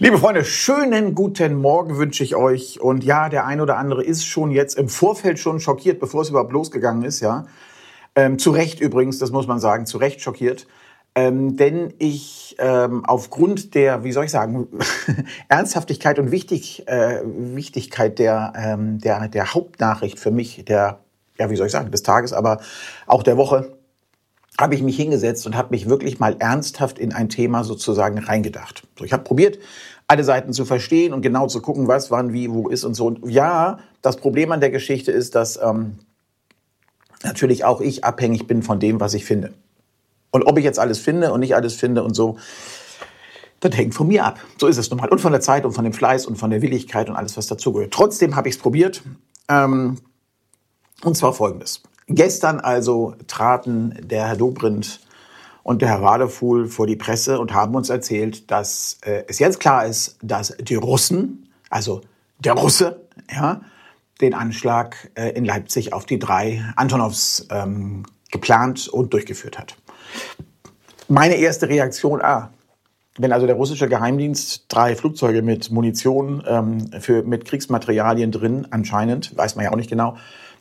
Liebe Freunde, schönen guten Morgen wünsche ich euch. Und ja, der ein oder andere ist schon jetzt im Vorfeld schon schockiert, bevor es überhaupt losgegangen ist. Ja, zu Recht übrigens, das muss man sagen, zu Recht schockiert. Denn ich aufgrund der, wie soll ich sagen, Ernsthaftigkeit und Wichtigkeit der Hauptnachricht für mich, wie soll ich sagen, des Tages, aber auch der Woche, habe ich mich hingesetzt und habe mich wirklich mal ernsthaft in ein Thema sozusagen reingedacht. So, ich habe probiert, alle Seiten zu verstehen und genau zu gucken, was, wann, wie, wo ist und so. Und ja, das Problem an der Geschichte ist, dass natürlich auch ich abhängig bin von dem, was ich finde. Und ob ich jetzt alles finde und nicht alles finde und so, das hängt von mir ab. So ist es nun mal. Und von der Zeit und von dem Fleiß und von der Willigkeit und alles, was dazugehört. Trotzdem habe ich es probiert. Und zwar Folgendes. Gestern also traten der Herr Dobrindt und der Herr Wadefuhl vor die Presse und haben uns erzählt, dass es jetzt klar ist, dass die Russen, also der Russe, ja, den Anschlag in Leipzig auf die 3 Antonovs geplant und durchgeführt hat. Meine erste Reaktion, wenn also der russische Geheimdienst 3 Flugzeuge mit Munition mit Kriegsmaterialien drin, anscheinend, weiß man ja auch nicht genau,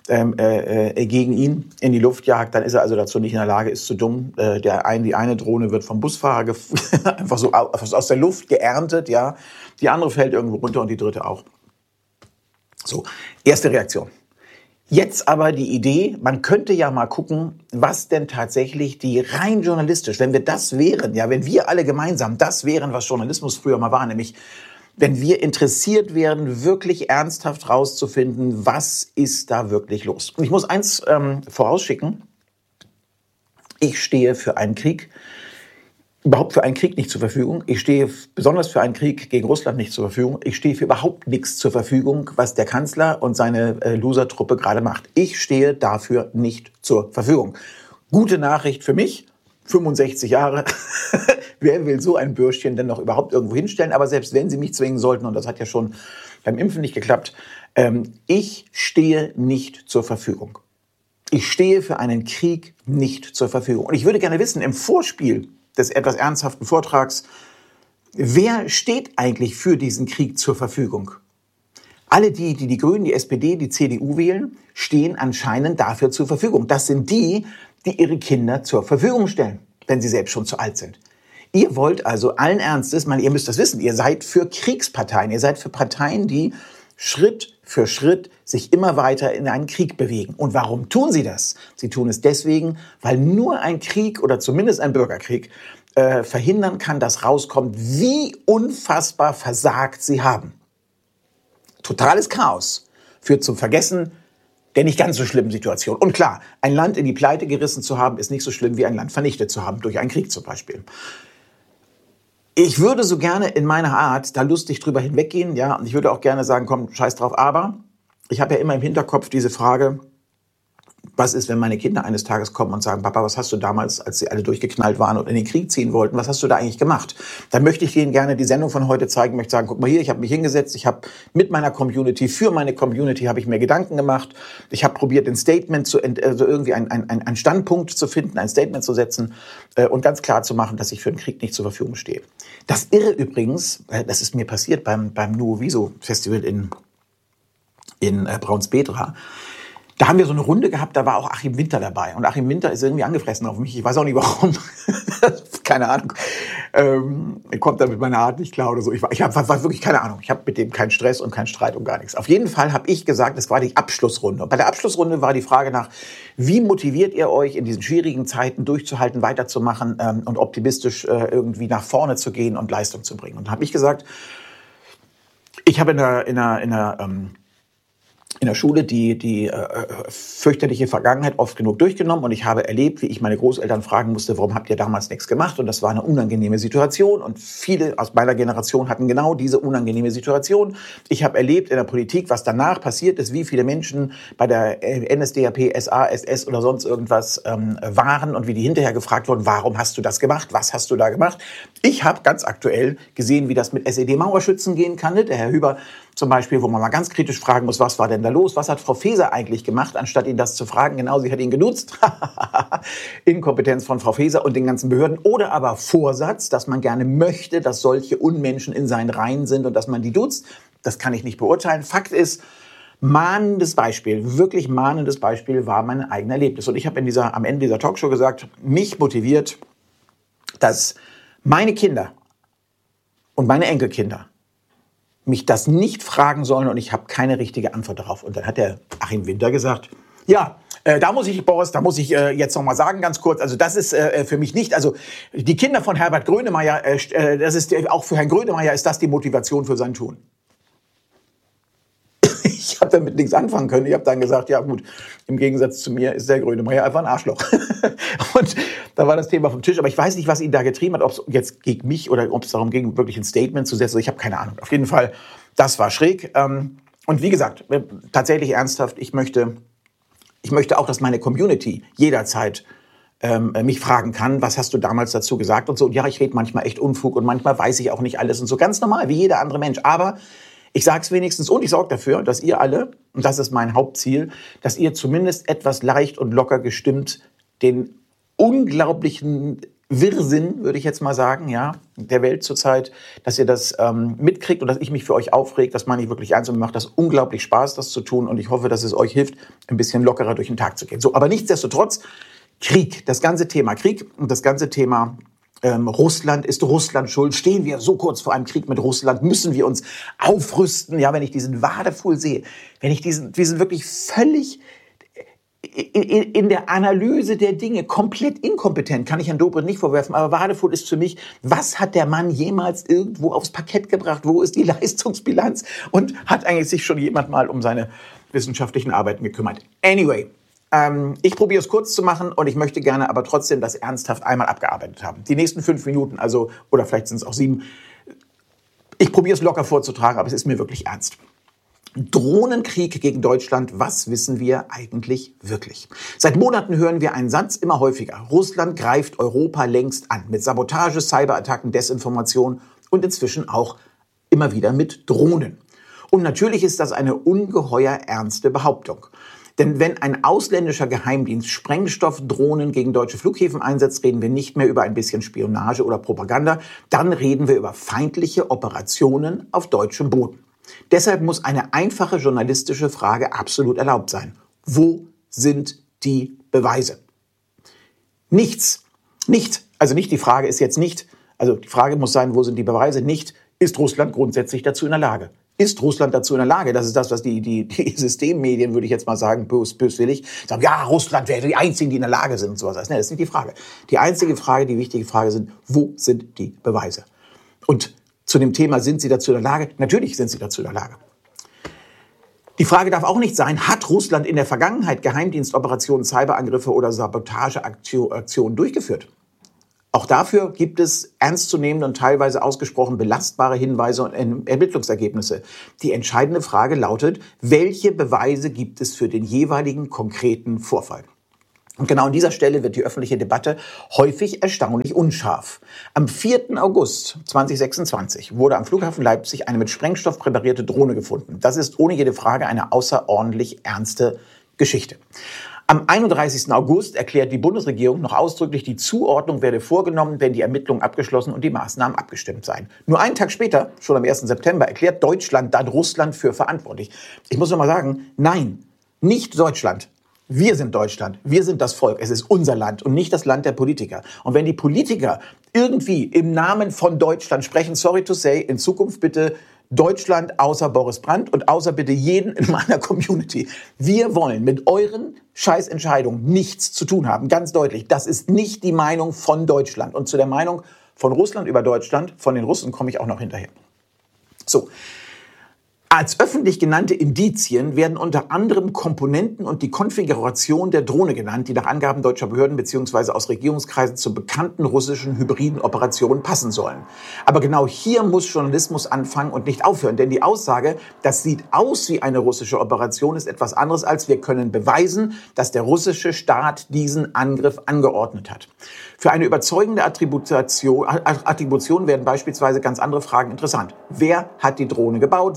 gegen ihn in die Luft jagt, dann ist er also dazu nicht in der Lage, ist zu dumm. Die eine Drohne wird vom Busfahrer einfach so aus der Luft geerntet, ja. Die andere fällt irgendwo runter und die dritte auch. So, erste Reaktion. Jetzt aber die Idee, man könnte ja mal gucken, was denn tatsächlich die rein journalistisch, wenn wir das wären, ja, wenn wir alle gemeinsam das wären, was Journalismus früher mal war, nämlich wenn wir interessiert wären, wirklich ernsthaft rauszufinden, was ist da wirklich los. Und ich muss eins vorausschicken, ich stehe für einen Krieg, überhaupt für einen Krieg nicht zur Verfügung. Ich stehe besonders für einen Krieg gegen Russland nicht zur Verfügung. Ich stehe für überhaupt nichts zur Verfügung, was der Kanzler und seine Loser-Truppe gerade macht. Ich stehe dafür nicht zur Verfügung. Gute Nachricht für mich, 65 Jahre. Wer will so ein Bürschchen denn noch überhaupt irgendwo hinstellen? Aber selbst wenn sie mich zwingen sollten, und das hat ja schon beim Impfen nicht geklappt, ich stehe nicht zur Verfügung. Ich stehe für einen Krieg nicht zur Verfügung. Und ich würde gerne wissen, im Vorspiel des etwas ernsthaften Vortrags, wer steht eigentlich für diesen Krieg zur Verfügung? Alle die Grünen, die SPD, die CDU wählen, stehen anscheinend dafür zur Verfügung. Das sind die ihre Kinder zur Verfügung stellen, wenn sie selbst schon zu alt sind. Ihr wollt also allen Ernstes, ihr müsst das wissen, ihr seid für Kriegsparteien, ihr seid für Parteien, die Schritt für Schritt sich immer weiter in einen Krieg bewegen. Und warum tun sie das? Sie tun es deswegen, weil nur ein Krieg oder zumindest ein Bürgerkrieg verhindern kann, dass rauskommt, wie unfassbar versagt sie haben. Totales Chaos führt zum Vergessen der nicht ganz so schlimmen Situation. Und klar, ein Land in die Pleite gerissen zu haben, ist nicht so schlimm, wie ein Land vernichtet zu haben, durch einen Krieg zum Beispiel. Ich würde so gerne in meiner Art da lustig drüber hinweggehen, ja, und ich würde auch gerne sagen, komm, scheiß drauf, aber ich habe ja immer im Hinterkopf diese Frage, was ist, wenn meine Kinder eines Tages kommen und sagen, Papa, was hast du damals, als sie alle durchgeknallt waren und in den Krieg ziehen wollten, was hast du da eigentlich gemacht? Dann möchte ich denen gerne die Sendung von heute zeigen, möchte sagen, guck mal hier, ich habe mich hingesetzt, ich habe mit meiner Community, für meine Community habe ich mir Gedanken gemacht, ich habe probiert, ein Statement also irgendwie einen Standpunkt zu finden, ein Statement zu setzen und ganz klar zu machen, dass ich für den Krieg nicht zur Verfügung stehe. Das Irre übrigens, das ist mir passiert beim Nuovo Viso Festival in Braunsbedra. Da haben wir so eine Runde gehabt, da war auch Achim Winter dabei. Und Achim Winter ist irgendwie angefressen auf mich. Ich weiß auch nicht, warum. Keine Ahnung. Er kommt da mit meiner Art nicht klar oder so. Ich war wirklich keine Ahnung. Ich habe mit dem keinen Stress und keinen Streit und gar nichts. Auf jeden Fall habe ich gesagt, das war die Abschlussrunde. Und bei der Abschlussrunde war die Frage nach, wie motiviert ihr euch in diesen schwierigen Zeiten durchzuhalten, weiterzumachen und optimistisch irgendwie nach vorne zu gehen und Leistung zu bringen. Und dann habe ich gesagt, ich habe in der Schule die fürchterliche Vergangenheit oft genug durchgenommen und ich habe erlebt, wie ich meine Großeltern fragen musste, warum habt ihr damals nichts gemacht? Und das war eine unangenehme Situation und viele aus meiner Generation hatten genau diese unangenehme Situation. Ich habe erlebt in der Politik, was danach passiert ist, wie viele Menschen bei der NSDAP, SA, SS oder sonst irgendwas waren und wie die hinterher gefragt wurden, warum hast du das gemacht? Was hast du da gemacht? Ich habe ganz aktuell gesehen, wie das mit SED-Mauerschützen gehen kann. Der Herr Hüber zum Beispiel, wo man mal ganz kritisch fragen muss, was war denn da los? Was hat Frau Faeser eigentlich gemacht, anstatt ihn das zu fragen? Genau, sie hat ihn genutzt. Inkompetenz von Frau Faeser und den ganzen Behörden. Oder aber Vorsatz, dass man gerne möchte, dass solche Unmenschen in seinen Reihen sind und dass man die duzt. Das kann ich nicht beurteilen. Fakt ist, mahnendes Beispiel, wirklich mahnendes Beispiel war mein eigenes Erlebnis. Und ich habe am Ende dieser Talkshow gesagt, mich motiviert, dass meine Kinder und meine Enkelkinder mich das nicht fragen sollen und ich habe keine richtige Antwort darauf. Und dann hat der Achim Winter gesagt, ja, da muss ich jetzt noch mal sagen, ganz kurz, also das ist für mich nicht, also die Kinder von Herbert Grönemeyer, das ist auch für Herrn Grönemeyer ist das die Motivation für sein Tun. Ich habe damit nichts anfangen können. Ich habe dann gesagt, ja gut, im Gegensatz zu mir ist der Grönemeyer einfach ein Arschloch. Und da war das Thema vom Tisch. Aber ich weiß nicht, was ihn da getrieben hat, ob es jetzt gegen mich oder ob es darum ging, wirklich ein Statement zu setzen. Ich habe keine Ahnung. Auf jeden Fall, das war schräg. Und wie gesagt, tatsächlich ernsthaft, ich möchte auch, dass meine Community jederzeit mich fragen kann, was hast du damals dazu gesagt und so. Und ja, ich rede manchmal echt Unfug und manchmal weiß ich auch nicht alles und so. Ganz normal, wie jeder andere Mensch. Aber ich sage es wenigstens und ich sorge dafür, dass ihr alle, und das ist mein Hauptziel, dass ihr zumindest etwas leicht und locker gestimmt den unglaublichen Wirrsinn, würde ich jetzt mal sagen, ja, der Welt zurzeit, dass ihr das mitkriegt und dass ich mich für euch aufregt. Das meine ich wirklich ernst und mir macht das unglaublich Spaß, das zu tun. Und ich hoffe, dass es euch hilft, ein bisschen lockerer durch den Tag zu gehen. So, aber nichtsdestotrotz, Krieg, das ganze Thema Krieg und das ganze Thema Russland, ist Russland schuld? Stehen wir so kurz vor einem Krieg mit Russland? Müssen wir uns aufrüsten? Ja, wenn ich diesen Wadefuhl sehe, wenn ich diesen wirklich völlig in der Analyse der Dinge komplett inkompetent, kann ich Herrn Dobrindt nicht vorwerfen, aber Wadefuhl ist für mich, was hat der Mann jemals irgendwo aufs Parkett gebracht? Wo ist die Leistungsbilanz? Und hat eigentlich sich schon jemand mal um seine wissenschaftlichen Arbeiten gekümmert? Anyway. Ich probiere es kurz zu machen und ich möchte gerne aber trotzdem das ernsthaft einmal abgearbeitet haben. Die nächsten 5 Minuten, also, oder vielleicht sind es auch 7. Ich probiere es locker vorzutragen, aber es ist mir wirklich ernst. Drohnenkrieg gegen Deutschland, was wissen wir eigentlich wirklich? Seit Monaten hören wir einen Satz immer häufiger. Russland greift Europa längst an. Mit Sabotage, Cyberattacken, Desinformation und inzwischen auch immer wieder mit Drohnen. Und natürlich ist das eine ungeheuer ernste Behauptung. Denn wenn ein ausländischer Geheimdienst Sprengstoffdrohnen gegen deutsche Flughäfen einsetzt, reden wir nicht mehr über ein bisschen Spionage oder Propaganda, dann reden wir über feindliche Operationen auf deutschem Boden. Deshalb muss eine einfache journalistische Frage absolut erlaubt sein. Wo sind die Beweise? Nichts. Also die Frage ist jetzt nicht, also die Frage muss sein, wo sind die Beweise? Nicht, ist Russland grundsätzlich dazu in der Lage? Ist Russland dazu in der Lage? Das ist das, was die Systemmedien, würde ich jetzt mal sagen, böswillig sagen, ja, Russland wäre die Einzigen, die in der Lage sind und sowas. Nee, das ist nicht die Frage. Die einzige Frage, die wichtige Frage sind, wo sind die Beweise? Und zu dem Thema, sind sie dazu in der Lage? Natürlich sind sie dazu in der Lage. Die Frage darf auch nicht sein, hat Russland in der Vergangenheit Geheimdienstoperationen, Cyberangriffe oder Sabotageaktionen durchgeführt? Auch dafür gibt es ernstzunehmende und teilweise ausgesprochen belastbare Hinweise und Ermittlungsergebnisse. Die entscheidende Frage lautet, welche Beweise gibt es für den jeweiligen konkreten Vorfall? Und genau an dieser Stelle wird die öffentliche Debatte häufig erstaunlich unscharf. Am 4. August 2026 wurde am Flughafen Leipzig eine mit Sprengstoff präparierte Drohne gefunden. Das ist ohne jede Frage eine außerordentlich ernste Geschichte. Am 31. August erklärt die Bundesregierung noch ausdrücklich, die Zuordnung werde vorgenommen, wenn die Ermittlungen abgeschlossen und die Maßnahmen abgestimmt seien. Nur einen Tag später, schon am 1. September, erklärt Deutschland dann Russland für verantwortlich. Ich muss noch mal sagen, nein, nicht Deutschland. Wir sind Deutschland, wir sind das Volk, es ist unser Land und nicht das Land der Politiker. Und wenn die Politiker irgendwie im Namen von Deutschland sprechen, sorry to say, in Zukunft bitte Deutschland außer Boris Brandt und außer bitte jeden in meiner Community. Wir wollen mit euren Scheißentscheidungen nichts zu tun haben, ganz deutlich. Das ist nicht die Meinung von Deutschland. Und zu der Meinung von Russland über Deutschland, von den Russen komme ich auch noch hinterher. So. Als öffentlich genannte Indizien werden unter anderem Komponenten und die Konfiguration der Drohne genannt, die nach Angaben deutscher Behörden bzw. aus Regierungskreisen zu bekannten russischen hybriden Operationen passen sollen. Aber genau hier muss Journalismus anfangen und nicht aufhören, denn die Aussage, das sieht aus wie eine russische Operation, ist etwas anderes als wir können beweisen, dass der russische Staat diesen Angriff angeordnet hat. Für eine überzeugende Attribution werden beispielsweise ganz andere Fragen interessant. Wer hat die Drohne gebaut? Wo wurden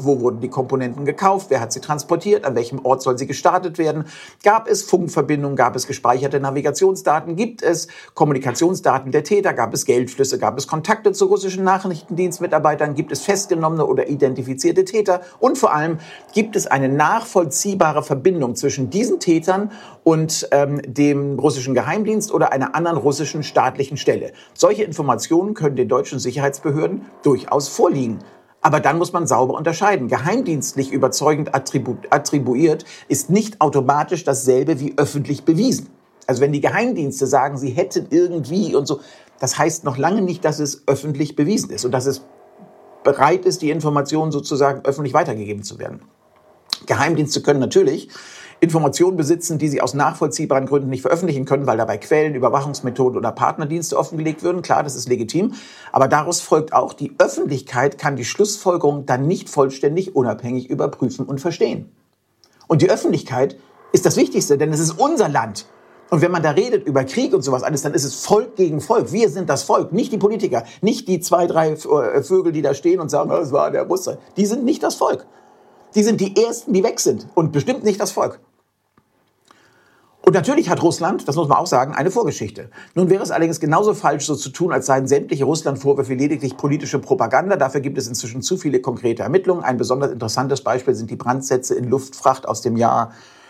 die Komponenten gekauft? Wer hat sie transportiert? An welchem Ort soll sie gestartet werden? Gab es Funkverbindungen? Gab es gespeicherte Navigationsdaten? Gibt es Kommunikationsdaten der Täter? Gab es Geldflüsse? Gab es Kontakte zu russischen Nachrichtendienstmitarbeitern? Gibt es festgenommene oder identifizierte Täter? Und vor allem, gibt es eine nachvollziehbare Verbindung zwischen diesen Tätern und dem russischen Geheimdienst oder einer anderen russischen staatlichen Stelle? Solche Informationen können den deutschen Sicherheitsbehörden durchaus vorliegen. Aber dann muss man sauber unterscheiden. Geheimdienstlich überzeugend attribuiert ist nicht automatisch dasselbe wie öffentlich bewiesen. Also wenn die Geheimdienste sagen, sie hätten irgendwie und so, das heißt noch lange nicht, dass es öffentlich bewiesen ist und dass es bereit ist, die Informationen sozusagen öffentlich weitergegeben zu werden. Geheimdienste können natürlich Informationen besitzen, die sie aus nachvollziehbaren Gründen nicht veröffentlichen können, weil dabei Quellen, Überwachungsmethoden oder Partnerdienste offengelegt würden. Klar, das ist legitim. Aber daraus folgt auch, die Öffentlichkeit kann die Schlussfolgerung dann nicht vollständig unabhängig überprüfen und verstehen. Und die Öffentlichkeit ist das Wichtigste, denn es ist unser Land. Und wenn man da redet über Krieg und sowas alles, dann ist es Volk gegen Volk. Wir sind das Volk, nicht die Politiker, nicht die 2, 3 Vögel, die da stehen und sagen, das war der Russe. Die sind nicht das Volk. Die sind die Ersten, die weg sind und bestimmt nicht das Volk. Und natürlich hat Russland, das muss man auch sagen, eine Vorgeschichte. Nun wäre es allerdings genauso falsch, so zu tun, als seien sämtliche Russland-Vorwürfe lediglich politische Propaganda. Dafür gibt es inzwischen zu viele konkrete Ermittlungen. Ein besonders interessantes Beispiel sind die Brandsätze in Luftfracht aus dem Jahr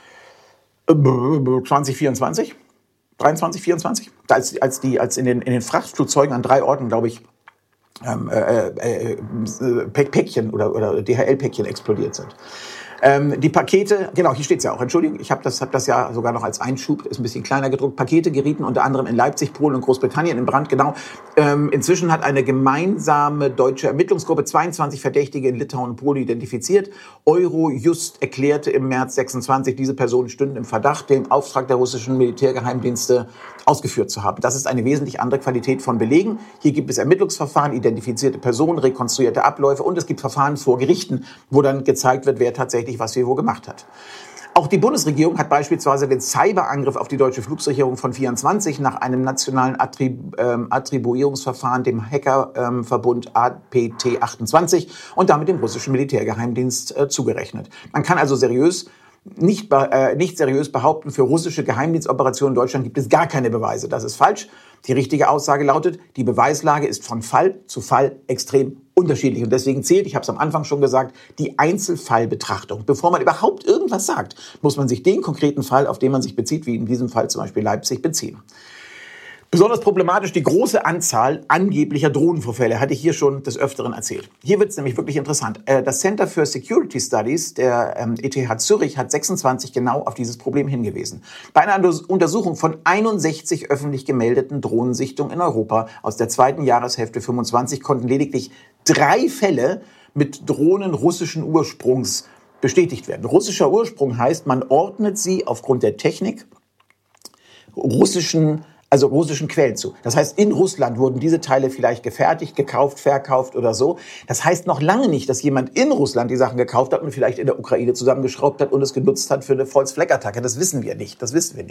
2024, 23, 24, als in den Frachtflugzeugen an 3 Orten, glaube ich, Päckchen oder DHL-Päckchen explodiert sind. Die Pakete, genau, hier steht es ja auch, Entschuldigung, ich hab das ja sogar noch als Einschub, ist ein bisschen kleiner gedruckt. Pakete gerieten unter anderem in Leipzig, Polen und Großbritannien in Brand, genau. Inzwischen hat eine gemeinsame deutsche Ermittlungsgruppe 22 Verdächtige in Litauen und Polen identifiziert. Eurojust erklärte im März 26, diese Personen stünden im Verdacht, den Auftrag der russischen Militärgeheimdienste ausgeführt zu haben. Das ist eine wesentlich andere Qualität von Belegen. Hier gibt es Ermittlungsverfahren, identifizierte Personen, rekonstruierte Abläufe und es gibt Verfahren vor Gerichten, wo dann gezeigt wird, wer tatsächlich was wir wo gemacht hat. Auch die Bundesregierung hat beispielsweise den Cyberangriff auf die deutsche Flugsicherung von 24 nach einem nationalen Attribuierungsverfahren dem Hackerverbund APT28 und damit dem russischen Militärgeheimdienst zugerechnet. Man kann also nicht seriös behaupten, für russische Geheimdienstoperationen in Deutschland gibt es gar keine Beweise. Das ist falsch. Die richtige Aussage lautet, die Beweislage ist von Fall zu Fall extrem unterschiedlich. Und deswegen zählt, ich habe es am Anfang schon gesagt, die Einzelfallbetrachtung. Bevor man überhaupt irgendwas sagt, muss man sich den konkreten Fall, auf den man sich bezieht, wie in diesem Fall zum Beispiel Leipzig, beziehen. Besonders problematisch die große Anzahl angeblicher Drohnenvorfälle, hatte ich hier schon des Öfteren erzählt. Hier wird es nämlich wirklich interessant. Das Center for Security Studies der ETH Zürich hat 26 genau auf dieses Problem hingewiesen. Bei einer Untersuchung von 61 öffentlich gemeldeten Drohnensichtungen in Europa aus der zweiten Jahreshälfte 25 konnten lediglich 3 Fälle mit Drohnen russischen Ursprungs bestätigt werden. Russischer Ursprung heißt, man ordnet sie aufgrund der Technik russischen Quellen zu. Das heißt, in Russland wurden diese Teile vielleicht gefertigt, gekauft, verkauft oder so. Das heißt noch lange nicht, dass jemand in Russland die Sachen gekauft hat und vielleicht in der Ukraine zusammengeschraubt hat und es genutzt hat für eine False-Flag-Attacke. Das wissen wir nicht.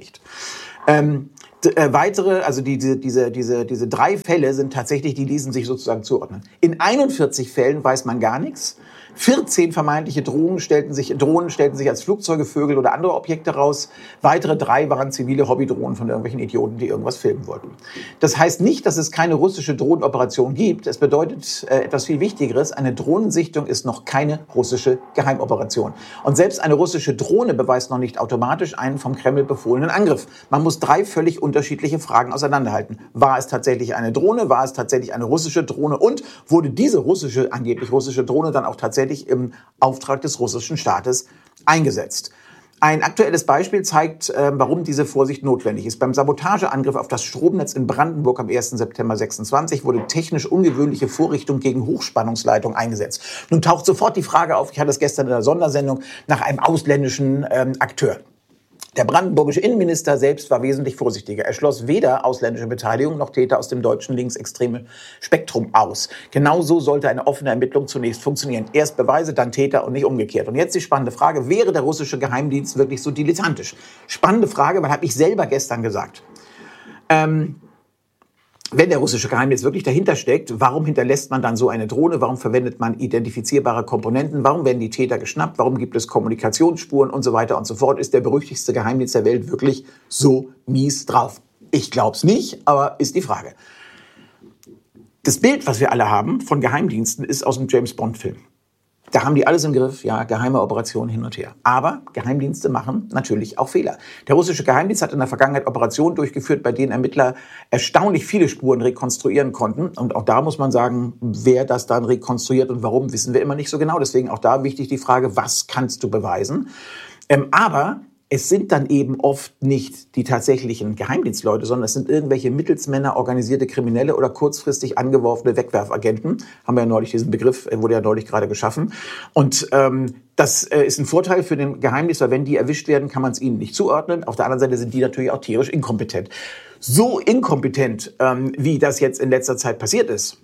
Diese 3 Fälle sind tatsächlich, die ließen sich sozusagen zuordnen. In 41 Fällen weiß man gar nichts. 14 vermeintliche Drohnen stellten sich als Flugzeuge, Vögel oder andere Objekte raus. Weitere 3 waren zivile Hobbydrohnen von irgendwelchen Idioten, die irgendwas filmen wollten. Das heißt nicht, dass es keine russische Drohnenoperation gibt. Es bedeutet etwas viel Wichtigeres. Eine Drohnensichtung ist noch keine russische Geheimoperation. Und selbst eine russische Drohne beweist noch nicht automatisch einen vom Kreml befohlenen Angriff. Man muss 3 völlig unterschiedliche Fragen auseinanderhalten. War es tatsächlich eine Drohne? War es tatsächlich eine russische Drohne? Und wurde diese angeblich russische Drohne dann auch tatsächlich im Auftrag des russischen Staates eingesetzt? Ein aktuelles Beispiel zeigt, warum diese Vorsicht notwendig ist. Beim Sabotageangriff auf das Stromnetz in Brandenburg am 1. September 26 wurde technisch ungewöhnliche Vorrichtung gegen Hochspannungsleitung eingesetzt. Nun taucht sofort die Frage auf, ich hatte es gestern in der Sondersendung, nach einem ausländischen Akteur. Der brandenburgische Innenminister selbst war wesentlich vorsichtiger. Er schloss weder ausländische Beteiligung noch Täter aus dem deutschen linksextremen Spektrum aus. Genauso sollte eine offene Ermittlung zunächst funktionieren. Erst Beweise, dann Täter und nicht umgekehrt. Und jetzt die spannende Frage, wäre der russische Geheimdienst wirklich so dilettantisch? Spannende Frage, weil habe ich selber gestern gesagt. wenn der russische Geheimdienst wirklich dahinter steckt, warum hinterlässt man dann so eine Drohne? Warum verwendet man identifizierbare Komponenten? Warum werden die Täter geschnappt? Warum gibt es Kommunikationsspuren und so weiter und so fort? Ist der berüchtigste Geheimdienst der Welt wirklich so mies drauf? Ich glaube es nicht, aber ist die Frage. Das Bild, was wir alle haben von Geheimdiensten, ist aus einem James-Bond-Film. Da haben die alles im Griff, ja, geheime Operationen hin und her. Aber Geheimdienste machen natürlich auch Fehler. Der russische Geheimdienst hat in der Vergangenheit Operationen durchgeführt, bei denen Ermittler erstaunlich viele Spuren rekonstruieren konnten. Und auch da muss man sagen, wer das dann rekonstruiert und warum, wissen wir immer nicht so genau. Deswegen auch da wichtig die Frage, was kannst du beweisen? Aber es sind dann eben oft nicht die tatsächlichen Geheimdienstleute, sondern es sind irgendwelche Mittelsmänner, organisierte Kriminelle oder kurzfristig angeworfene Wegwerfagenten. Haben wir ja neulich diesen Begriff, wurde ja neulich gerade geschaffen. Und das ist ein Vorteil für den Geheimdienst, weil wenn die erwischt werden, kann man es ihnen nicht zuordnen. Auf der anderen Seite sind die natürlich auch tierisch inkompetent. So inkompetent, wie das jetzt in letzter Zeit passiert ist,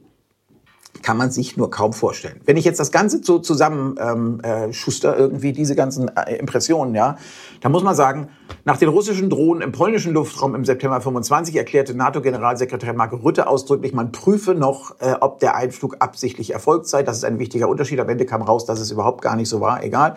kann man sich nur kaum vorstellen. Wenn ich jetzt das Ganze so zusammen schuster, irgendwie diese ganzen Impressionen, ja, dann muss man sagen, nach den russischen Drohnen im polnischen Luftraum im September 25 erklärte NATO-Generalsekretär Mark Rutte ausdrücklich, man prüfe noch, ob der Einflug absichtlich erfolgt sei. Das ist ein wichtiger Unterschied. Am Ende kam raus, dass es überhaupt gar nicht so war. Egal.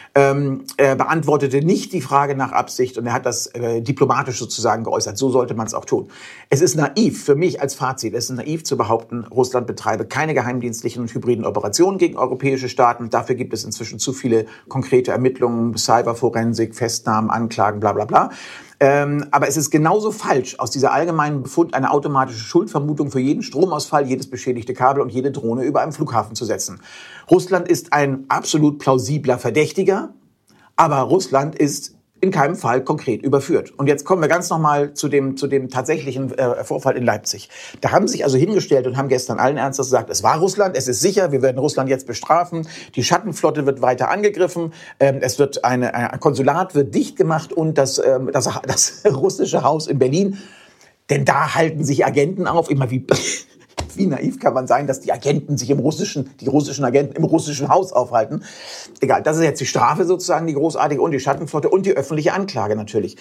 Er beantwortete nicht die Frage nach Absicht und er hat das diplomatisch sozusagen geäußert. So sollte man es auch tun. Es ist naiv, für mich als Fazit, es ist naiv zu behaupten, Russland betreibe keine geheimdienstlichen und hybriden Operationen gegen europäische Staaten. Dafür gibt es inzwischen zu viele konkrete Ermittlungen, Cyberforensik, Festnahmen, Anklagen, bla bla bla. Aber es ist genauso falsch, aus dieser allgemeinen Befund eine automatische Schuldvermutung für jeden Stromausfall, jedes beschädigte Kabel und jede Drohne über einem Flughafen zu setzen. Russland ist ein absolut plausibler Verdächtiger, aber Russland ist in keinem Fall konkret überführt. Und jetzt kommen wir ganz nochmal zu dem tatsächlichen Vorfall in Leipzig. Da haben sie sich also hingestellt und haben gestern allen Ernstes gesagt, es war Russland, es ist sicher, wir werden Russland jetzt bestrafen, die Schattenflotte wird weiter angegriffen, es wird ein Konsulat wird dicht gemacht und das russische Haus in Berlin, denn da halten sich Agenten auf, immer wie naiv kann man sein, dass die russischen Agenten im russischen Haus aufhalten. Egal, das ist jetzt die Strafe sozusagen, die großartige und die Schattenflotte und die öffentliche Anklage natürlich.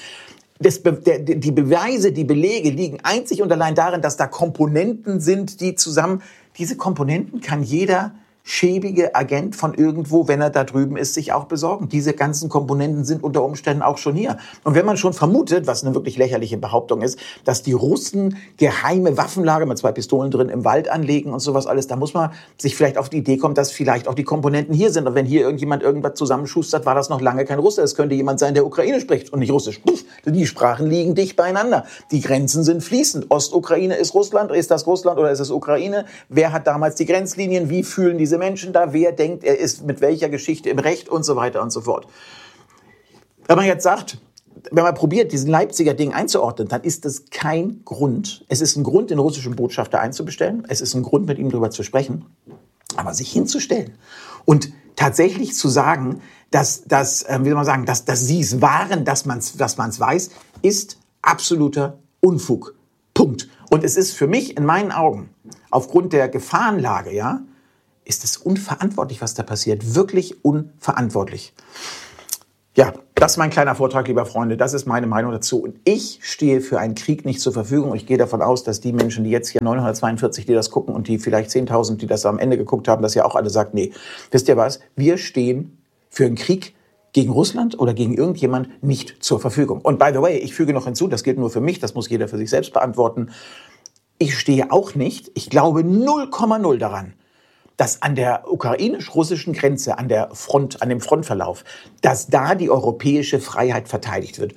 Die Beweise, die Belege liegen einzig und allein darin, dass da Komponenten sind, die zusammen, diese Komponenten kann jeder schäbige Agent von irgendwo, wenn er da drüben ist, sich auch besorgen. Diese ganzen Komponenten sind unter Umständen auch schon hier. Und wenn man schon vermutet, was eine wirklich lächerliche Behauptung ist, dass die Russen geheime Waffenlager mit 2 Pistolen drin im Wald anlegen und sowas alles, da muss man sich vielleicht auf die Idee kommen, dass vielleicht auch die Komponenten hier sind. Und wenn hier irgendjemand irgendwas zusammenschustert, war das noch lange kein Russe. Es könnte jemand sein, der Ukraine spricht und nicht Russisch. Die Sprachen liegen dicht beieinander. Die Grenzen sind fließend. Ostukraine ist Russland. Ist das Russland oder ist es Ukraine? Wer hat damals die Grenzlinien? Wie fühlen diese Menschen da? Wer denkt, er ist mit welcher Geschichte im Recht und so weiter und so fort. Wenn man jetzt sagt, wenn man probiert, diesen Leipziger Ding einzuordnen, dann ist das kein Grund. Es ist ein Grund, den russischen Botschafter einzubestellen. Es ist ein Grund, mit ihm darüber zu sprechen. Aber sich hinzustellen und tatsächlich zu sagen, dass sie es waren, dass man es weiß, ist absoluter Unfug. Punkt. Und es ist für mich in meinen Augen, aufgrund der Gefahrenlage, ja, ist es unverantwortlich, was da passiert. Wirklich unverantwortlich. Ja, das ist mein kleiner Vortrag, lieber Freunde. Das ist meine Meinung dazu. Und ich stehe für einen Krieg nicht zur Verfügung. Ich gehe davon aus, dass die Menschen, die jetzt hier 942, die das gucken und die vielleicht 10.000, die das am Ende geguckt haben, das ja auch alle sagt, nee, wisst ihr was? Wir stehen für einen Krieg gegen Russland oder gegen irgendjemand nicht zur Verfügung. Und by the way, ich füge noch hinzu, das gilt nur für mich, das muss jeder für sich selbst beantworten. Ich stehe auch nicht, ich glaube 0,0 daran, dass an der ukrainisch-russischen Grenze, an dem Frontverlauf, dass da die europäische Freiheit verteidigt wird.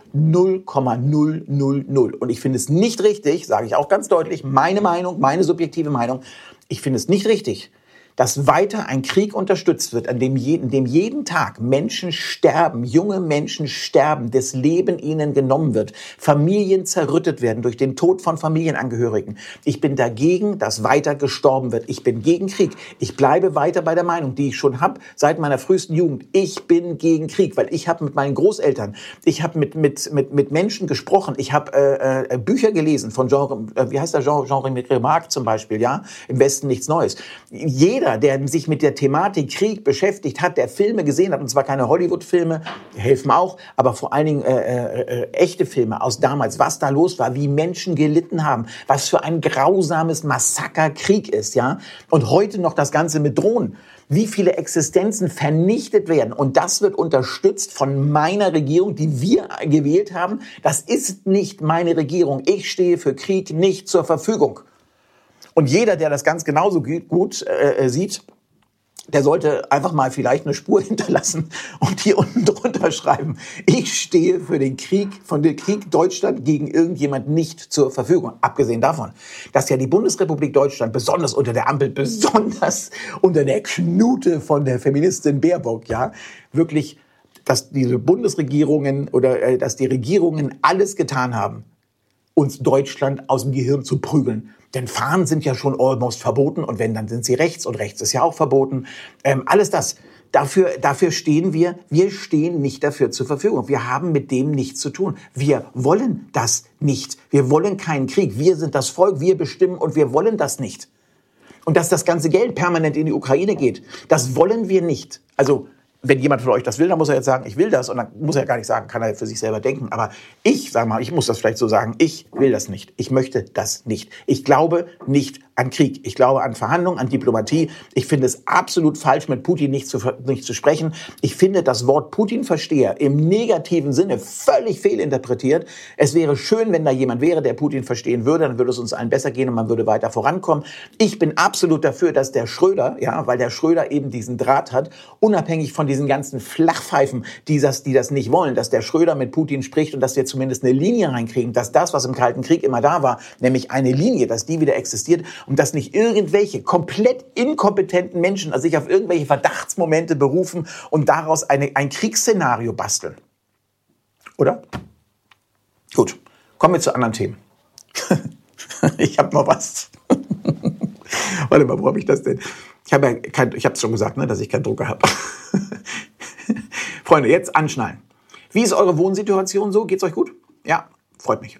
0,000. Und ich finde es nicht richtig, sage ich auch ganz deutlich, meine Meinung, meine subjektive Meinung, ich finde es nicht richtig, dass weiter ein Krieg unterstützt wird, in dem jeden Tag Menschen sterben, junge Menschen sterben, das Leben ihnen genommen wird, Familien zerrüttet werden durch den Tod von Familienangehörigen. Ich bin dagegen, dass weiter gestorben wird. Ich bin gegen Krieg. Ich bleibe weiter bei der Meinung, die ich schon habe seit meiner frühesten Jugend. Ich bin gegen Krieg, weil ich habe mit meinen Großeltern, ich habe mit Menschen gesprochen, ich habe Bücher gelesen von Jean-René Remarque zum Beispiel, ja, im Westen nichts Neues. Jeder jeder, der sich mit der Thematik Krieg beschäftigt hat, der Filme gesehen hat, und zwar keine Hollywood-Filme, die helfen auch, aber vor allen Dingen echte Filme aus damals, was da los war, wie Menschen gelitten haben, was für ein grausames Massaker Krieg ist, ja. Und heute noch das Ganze mit Drohnen. Wie viele Existenzen vernichtet werden. Und das wird unterstützt von meiner Regierung, die wir gewählt haben. Das ist nicht meine Regierung. Ich stehe für Krieg nicht zur Verfügung. Und jeder, der das ganz genauso gut sieht, der sollte einfach mal vielleicht eine Spur hinterlassen und hier unten drunter schreiben: Ich stehe für den Krieg, von dem Krieg Deutschland gegen irgendjemand nicht zur Verfügung. Abgesehen davon, dass ja die Bundesrepublik Deutschland besonders unter der Ampel, besonders unter der Knute von der Feministin Baerbock, ja, wirklich, dass diese Bundesregierungen oder dass die Regierungen alles getan haben, uns Deutschland aus dem Gehirn zu prügeln. Denn Fahren sind ja schon almost verboten und wenn, dann sind sie rechts und rechts ist ja auch verboten. Alles das, dafür stehen wir. Wir stehen nicht dafür zur Verfügung. Wir haben mit dem nichts zu tun. Wir wollen das nicht. Wir wollen keinen Krieg. Wir sind das Volk, wir bestimmen und wir wollen das nicht. Und dass das ganze Geld permanent in die Ukraine geht, das wollen wir nicht. Also wenn jemand von euch das will, dann muss er jetzt sagen, ich will das. Und dann muss er gar nicht sagen, kann er für sich selber denken. Aber ich muss das vielleicht so sagen, ich will das nicht. Ich möchte das nicht. Ich glaube nicht an Krieg. Ich glaube an Verhandlungen, an Diplomatie. Ich finde es absolut falsch, mit Putin nicht zu sprechen. Ich finde das Wort Putin-Versteher im negativen Sinne völlig fehlinterpretiert. Es wäre schön, wenn da jemand wäre, der Putin verstehen würde. Dann würde es uns allen besser gehen und man würde weiter vorankommen. Ich bin absolut dafür, dass der Schröder, ja, weil der Schröder eben diesen Draht hat, unabhängig von diesen ganzen Flachpfeifen, die das nicht wollen, dass der Schröder mit Putin spricht und dass wir zumindest eine Linie reinkriegen, dass das, was im Kalten Krieg immer da war, nämlich eine Linie, dass die wieder existiert und dass nicht irgendwelche komplett inkompetenten Menschen sich auf irgendwelche Verdachtsmomente berufen und daraus ein Kriegsszenario basteln. Oder? Gut, kommen wir zu anderen Themen. Ich habe noch was. Warte mal, wo habe ich das denn? Ich habe es schon gesagt, ne, dass ich keinen Drucker habe. Freunde, jetzt anschnallen. Wie ist eure Wohnsituation so? Geht's euch gut? Ja, freut mich.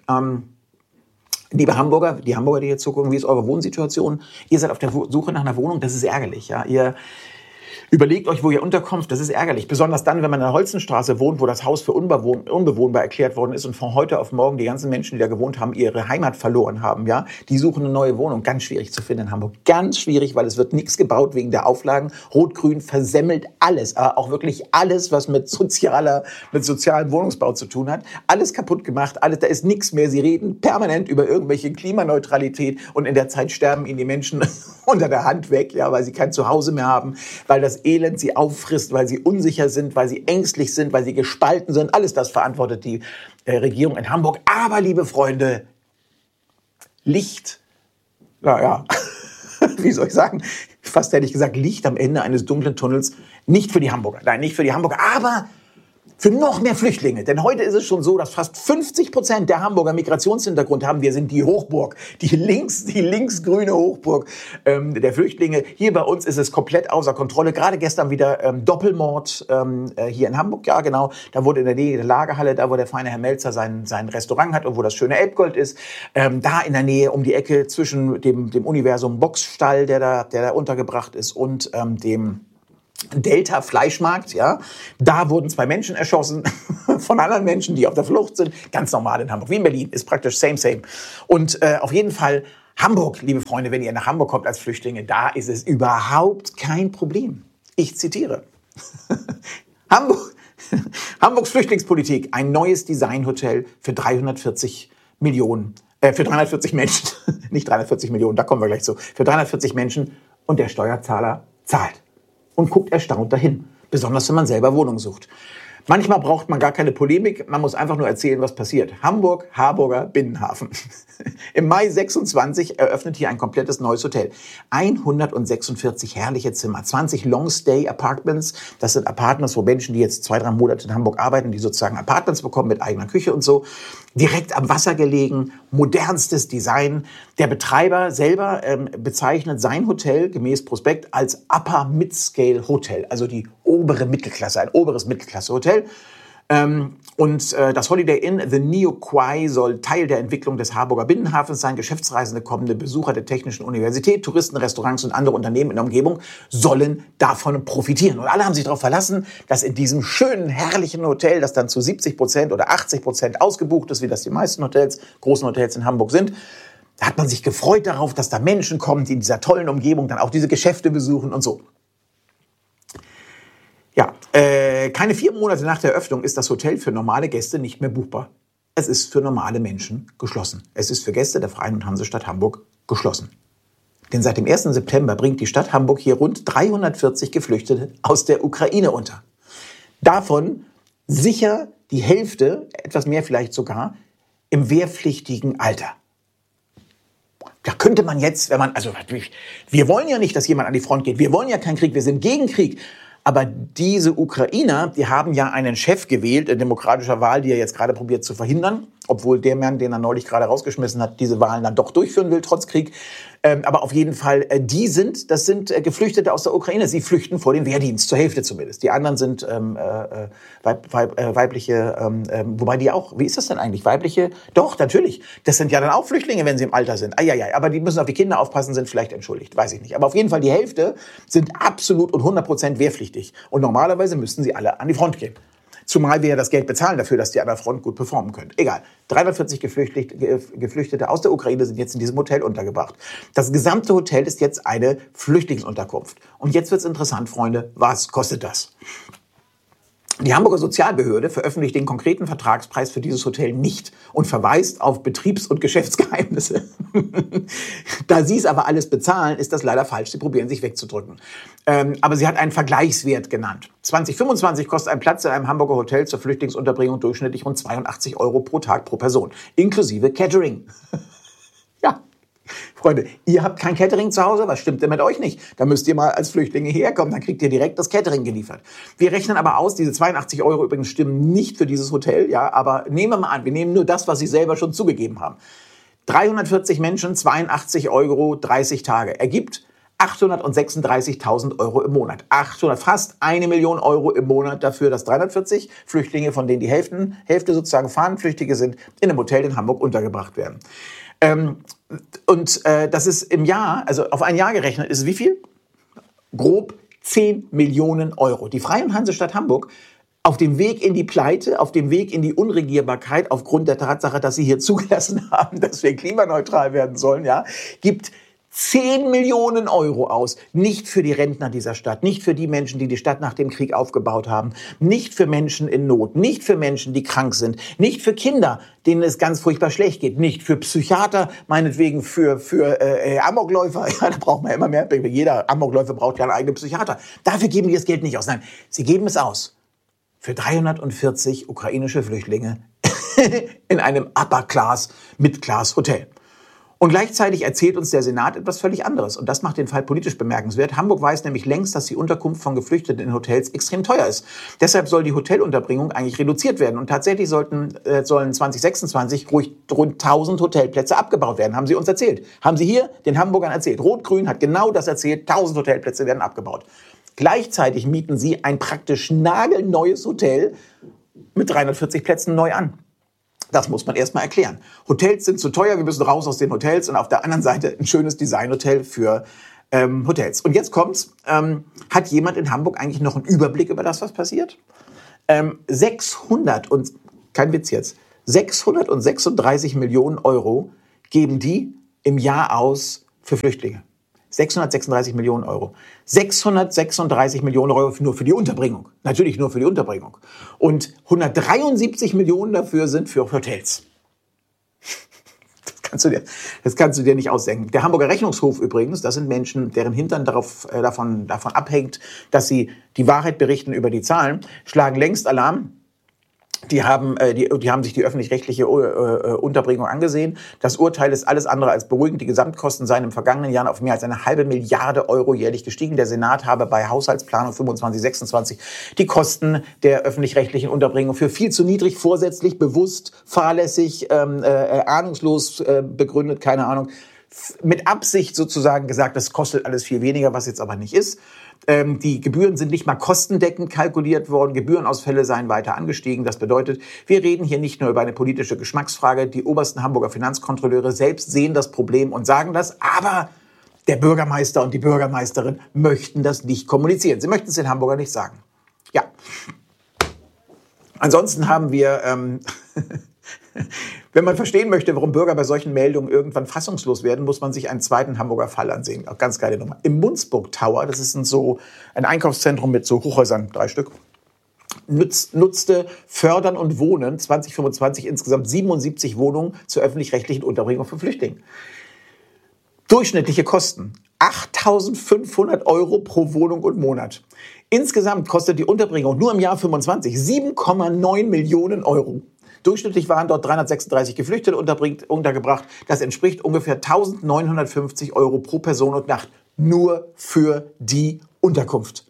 Liebe Hamburger, die Hamburger, die jetzt zugucken, wie ist eure Wohnsituation? Ihr seid auf der Suche nach einer Wohnung, das ist ärgerlich. Ja? Ihr überlegt euch, wo ihr unterkommt, das ist ärgerlich. Besonders dann, wenn man in der Holzenstraße wohnt, wo das Haus für unbewohnbar erklärt worden ist und von heute auf morgen die ganzen Menschen, die da gewohnt haben, ihre Heimat verloren haben. Ja? Die suchen eine neue Wohnung. Ganz schwierig zu finden in Hamburg. Ganz schwierig, weil es wird nichts gebaut wegen der Auflagen. Rot-Grün versemmelt alles, aber auch wirklich alles, was mit sozialem Wohnungsbau zu tun hat. Alles kaputt gemacht, alles, da ist nichts mehr. Sie reden permanent über irgendwelche Klimaneutralität und in der Zeit sterben ihnen die Menschen unter der Hand weg, ja, weil sie kein Zuhause mehr haben, weil das Elend sie auffrisst, weil sie unsicher sind, weil sie ängstlich sind, weil sie gespalten sind. Alles das verantwortet die Regierung in Hamburg. Aber, liebe Freunde, Licht, naja, wie soll ich sagen, fast hätte ich gesagt, Licht am Ende eines dunklen Tunnels, nicht für die Hamburger. Nein, nicht für die Hamburger, aber für noch mehr Flüchtlinge. Denn heute ist es schon so, dass fast 50% der Hamburger Migrationshintergrund haben. Wir sind die Hochburg, die linksgrüne Hochburg der Flüchtlinge. Hier bei uns ist es komplett außer Kontrolle. Gerade gestern wieder Doppelmord hier in Hamburg. Ja, genau. Da wurde in der Nähe der Lagerhalle, da wo der feine Herr Melzer sein Restaurant hat und wo das schöne Elbgold ist, da in der Nähe um die Ecke zwischen dem Universum Boxstall, der da untergebracht ist, und dem Delta Fleischmarkt, ja, da wurden 2 Menschen erschossen von anderen Menschen, die auf der Flucht sind. Ganz normal in Hamburg, wie in Berlin, ist praktisch same. Und auf jeden Fall Hamburg, liebe Freunde, wenn ihr nach Hamburg kommt als Flüchtlinge, da ist es überhaupt kein Problem. Ich zitiere. Hamburgs Flüchtlingspolitik, ein neues Designhotel für 340 Millionen, für 340 Menschen, nicht 340 Millionen, da kommen wir gleich zu, für 340 Menschen und der Steuerzahler zahlt. Und guckt erstaunt dahin, besonders wenn man selber Wohnung sucht. Manchmal braucht man gar keine Polemik, man muss einfach nur erzählen, was passiert. Hamburg, Harburger Binnenhafen. Im Mai 26 eröffnet hier ein komplettes neues Hotel. 146 herrliche Zimmer, 20 Long-Stay-Apartments. Das sind Apartments, wo Menschen, die jetzt 2-3 Monate in Hamburg arbeiten, die sozusagen Apartments bekommen mit eigener Küche und so. Direkt am Wasser gelegen, modernstes Design. Der Betreiber selber bezeichnet sein Hotel gemäß Prospekt als Upper Mid-Scale Hotel, also die obere Mittelklasse, ein oberes Mittelklasse-Hotel. Und das Holiday Inn The Neo Quai soll Teil der Entwicklung des Harburger Binnenhafens sein. Geschäftsreisende, kommende Besucher der Technischen Universität, Touristen, Restaurants und andere Unternehmen in der Umgebung sollen davon profitieren. Und alle haben sich darauf verlassen, dass in diesem schönen, herrlichen Hotel, das dann zu 70% oder 80% ausgebucht ist, wie das die meisten Hotels, großen Hotels in Hamburg sind, da hat man sich gefreut darauf, dass da Menschen kommen, die in dieser tollen Umgebung dann auch diese Geschäfte besuchen und so. Ja, keine 4 Monate nach der Eröffnung ist das Hotel für normale Gäste nicht mehr buchbar. Es ist für normale Menschen geschlossen. Es ist für Gäste der Freien und Hansestadt Hamburg geschlossen. Denn seit dem 1. September bringt die Stadt Hamburg hier rund 340 Geflüchtete aus der Ukraine unter. Davon sicher die Hälfte, etwas mehr vielleicht sogar, im wehrpflichtigen Alter. Da könnte man jetzt, wir wollen ja nicht, dass jemand an die Front geht. Wir wollen ja keinen Krieg, wir sind gegen Krieg. Aber diese Ukrainer, die haben ja einen Chef gewählt in demokratischer Wahl, die er jetzt gerade probiert zu verhindern. Obwohl der Mann, den er neulich gerade rausgeschmissen hat, diese Wahlen dann doch durchführen will, trotz Krieg. Aber auf jeden Fall, das sind Geflüchtete aus der Ukraine. Sie flüchten vor dem Wehrdienst, zur Hälfte zumindest. Die anderen sind weibliche, wobei die auch, wie ist das denn eigentlich? Weibliche? Doch, natürlich. Das sind ja dann auch Flüchtlinge, wenn sie im Alter sind. Aber die müssen auf die Kinder aufpassen, sind vielleicht entschuldigt, weiß ich nicht. Aber auf jeden Fall die Hälfte sind absolut und 100% wehrpflichtig. Und normalerweise müssten sie alle an die Front gehen. Zumal wir ja das Geld bezahlen dafür, dass die an der Front gut performen können. Egal. 340 Geflüchtete aus der Ukraine sind jetzt in diesem Hotel untergebracht. Das gesamte Hotel ist jetzt eine Flüchtlingsunterkunft. Und jetzt wird's interessant, Freunde. Was kostet das? Die Hamburger Sozialbehörde veröffentlicht den konkreten Vertragspreis für dieses Hotel nicht und verweist auf Betriebs- und Geschäftsgeheimnisse. Da Sie es aber alles bezahlen, ist das leider falsch. Sie probieren sich wegzudrücken. Aber sie hat einen Vergleichswert genannt. 2025 kostet ein Platz in einem Hamburger Hotel zur Flüchtlingsunterbringung durchschnittlich rund 82 € pro Tag pro Person, inklusive Catering. Ja. Freunde, ihr habt kein Catering zu Hause, was stimmt denn mit euch nicht? Da müsst ihr mal als Flüchtlinge herkommen, dann kriegt ihr direkt das Catering geliefert. Wir rechnen aber aus, diese 82 € übrigens stimmen nicht für dieses Hotel, ja, aber nehmen wir mal an, wir nehmen nur das, was sie selber schon zugegeben haben. 340 Menschen, 82 €, 30 Tage, ergibt 836.000 € im Monat. Fast 1 Million € im Monat dafür, dass 340 Flüchtlinge, von denen die Hälfte sozusagen Fahnenflüchtige sind, in einem Hotel in Hamburg untergebracht werden. Das ist im Jahr, also auf ein Jahr gerechnet, ist wie viel? Grob 10 Millionen €. Die Freie und Hansestadt Hamburg auf dem Weg in die Pleite, auf dem Weg in die Unregierbarkeit, aufgrund der Tatsache, dass sie hier zugelassen haben, dass wir klimaneutral werden sollen, ja, gibt 10 Millionen € aus. Nicht für die Rentner dieser Stadt, nicht für die Menschen, die die Stadt nach dem Krieg aufgebaut haben, nicht für Menschen in Not, nicht für Menschen, die krank sind, nicht für Kinder, denen es ganz furchtbar schlecht geht, nicht für Psychiater, meinetwegen für Amokläufer. Ja, da braucht man immer mehr. Jeder Amokläufer braucht ja einen eigenen Psychiater. Dafür geben die das Geld nicht aus. Nein, sie geben es aus für 340 ukrainische Flüchtlinge in einem Upper-Class, Mid-Class-Hotel. Und gleichzeitig erzählt uns der Senat etwas völlig anderes. Und das macht den Fall politisch bemerkenswert. Hamburg weiß nämlich längst, dass die Unterkunft von Geflüchteten in Hotels extrem teuer ist. Deshalb soll die Hotelunterbringung eigentlich reduziert werden. Und tatsächlich sollen 2026 ruhig rund 1000 Hotelplätze abgebaut werden, haben sie uns erzählt. Haben sie hier den Hamburgern erzählt. Rot-Grün hat genau das erzählt. 1000 Hotelplätze werden abgebaut. Gleichzeitig mieten sie ein praktisch nagelneues Hotel mit 340 Plätzen neu an. Das muss man erstmal erklären. Hotels sind zu teuer, wir müssen raus aus den Hotels und auf der anderen Seite ein schönes Designhotel für Hotels. Und jetzt kommt's, hat jemand in Hamburg eigentlich noch einen Überblick über das, was passiert? 636 Millionen € geben die im Jahr aus für Flüchtlinge. 636 Millionen €. 636 Millionen € nur für die Unterbringung. Natürlich nur für die Unterbringung. Und 173 Millionen dafür sind für Hotels. Das kannst du dir nicht ausdenken. Der Hamburger Rechnungshof übrigens, das sind Menschen, deren Hintern davon abhängt, dass sie die Wahrheit berichten über die Zahlen, schlagen längst Alarm. Die haben sich die öffentlich-rechtliche Unterbringung angesehen. Das Urteil ist alles andere als beruhigend. Die Gesamtkosten seien im vergangenen Jahr auf mehr als 1,5 Milliarde € jährlich gestiegen. Der Senat habe bei Haushaltsplanung 25/26 die Kosten der öffentlich-rechtlichen Unterbringung für viel zu niedrig, vorsätzlich, bewusst, fahrlässig, ahnungslos begründet, keine Ahnung, mit Absicht sozusagen gesagt, das kostet alles viel weniger, was jetzt aber nicht ist. Die Gebühren sind nicht mal kostendeckend kalkuliert worden. Gebührenausfälle seien weiter angestiegen. Das bedeutet, wir reden hier nicht nur über eine politische Geschmacksfrage. Die obersten Hamburger Finanzkontrolleure selbst sehen das Problem und sagen das, aber der Bürgermeister und die Bürgermeisterin möchten das nicht kommunizieren. Sie möchten es den Hamburgern nicht sagen. Ja. Ansonsten haben wir, wenn man verstehen möchte, warum Bürger bei solchen Meldungen irgendwann fassungslos werden, muss man sich einen zweiten Hamburger Fall ansehen. Auch ganz geile Nummer. Im Munzburg Tower, das ist ein Einkaufszentrum mit so Hochhäusern, 3 Stück, nutzte Fördern und Wohnen 2025 insgesamt 77 Wohnungen zur öffentlich-rechtlichen Unterbringung von Flüchtlingen. Durchschnittliche Kosten 8.500 € pro Wohnung und Monat. Insgesamt kostet die Unterbringung nur im Jahr 25 7,9 Millionen €. Durchschnittlich waren dort 336 Geflüchtete untergebracht. Das entspricht ungefähr 1.950 € pro Person und Nacht nur für die Unterkunft.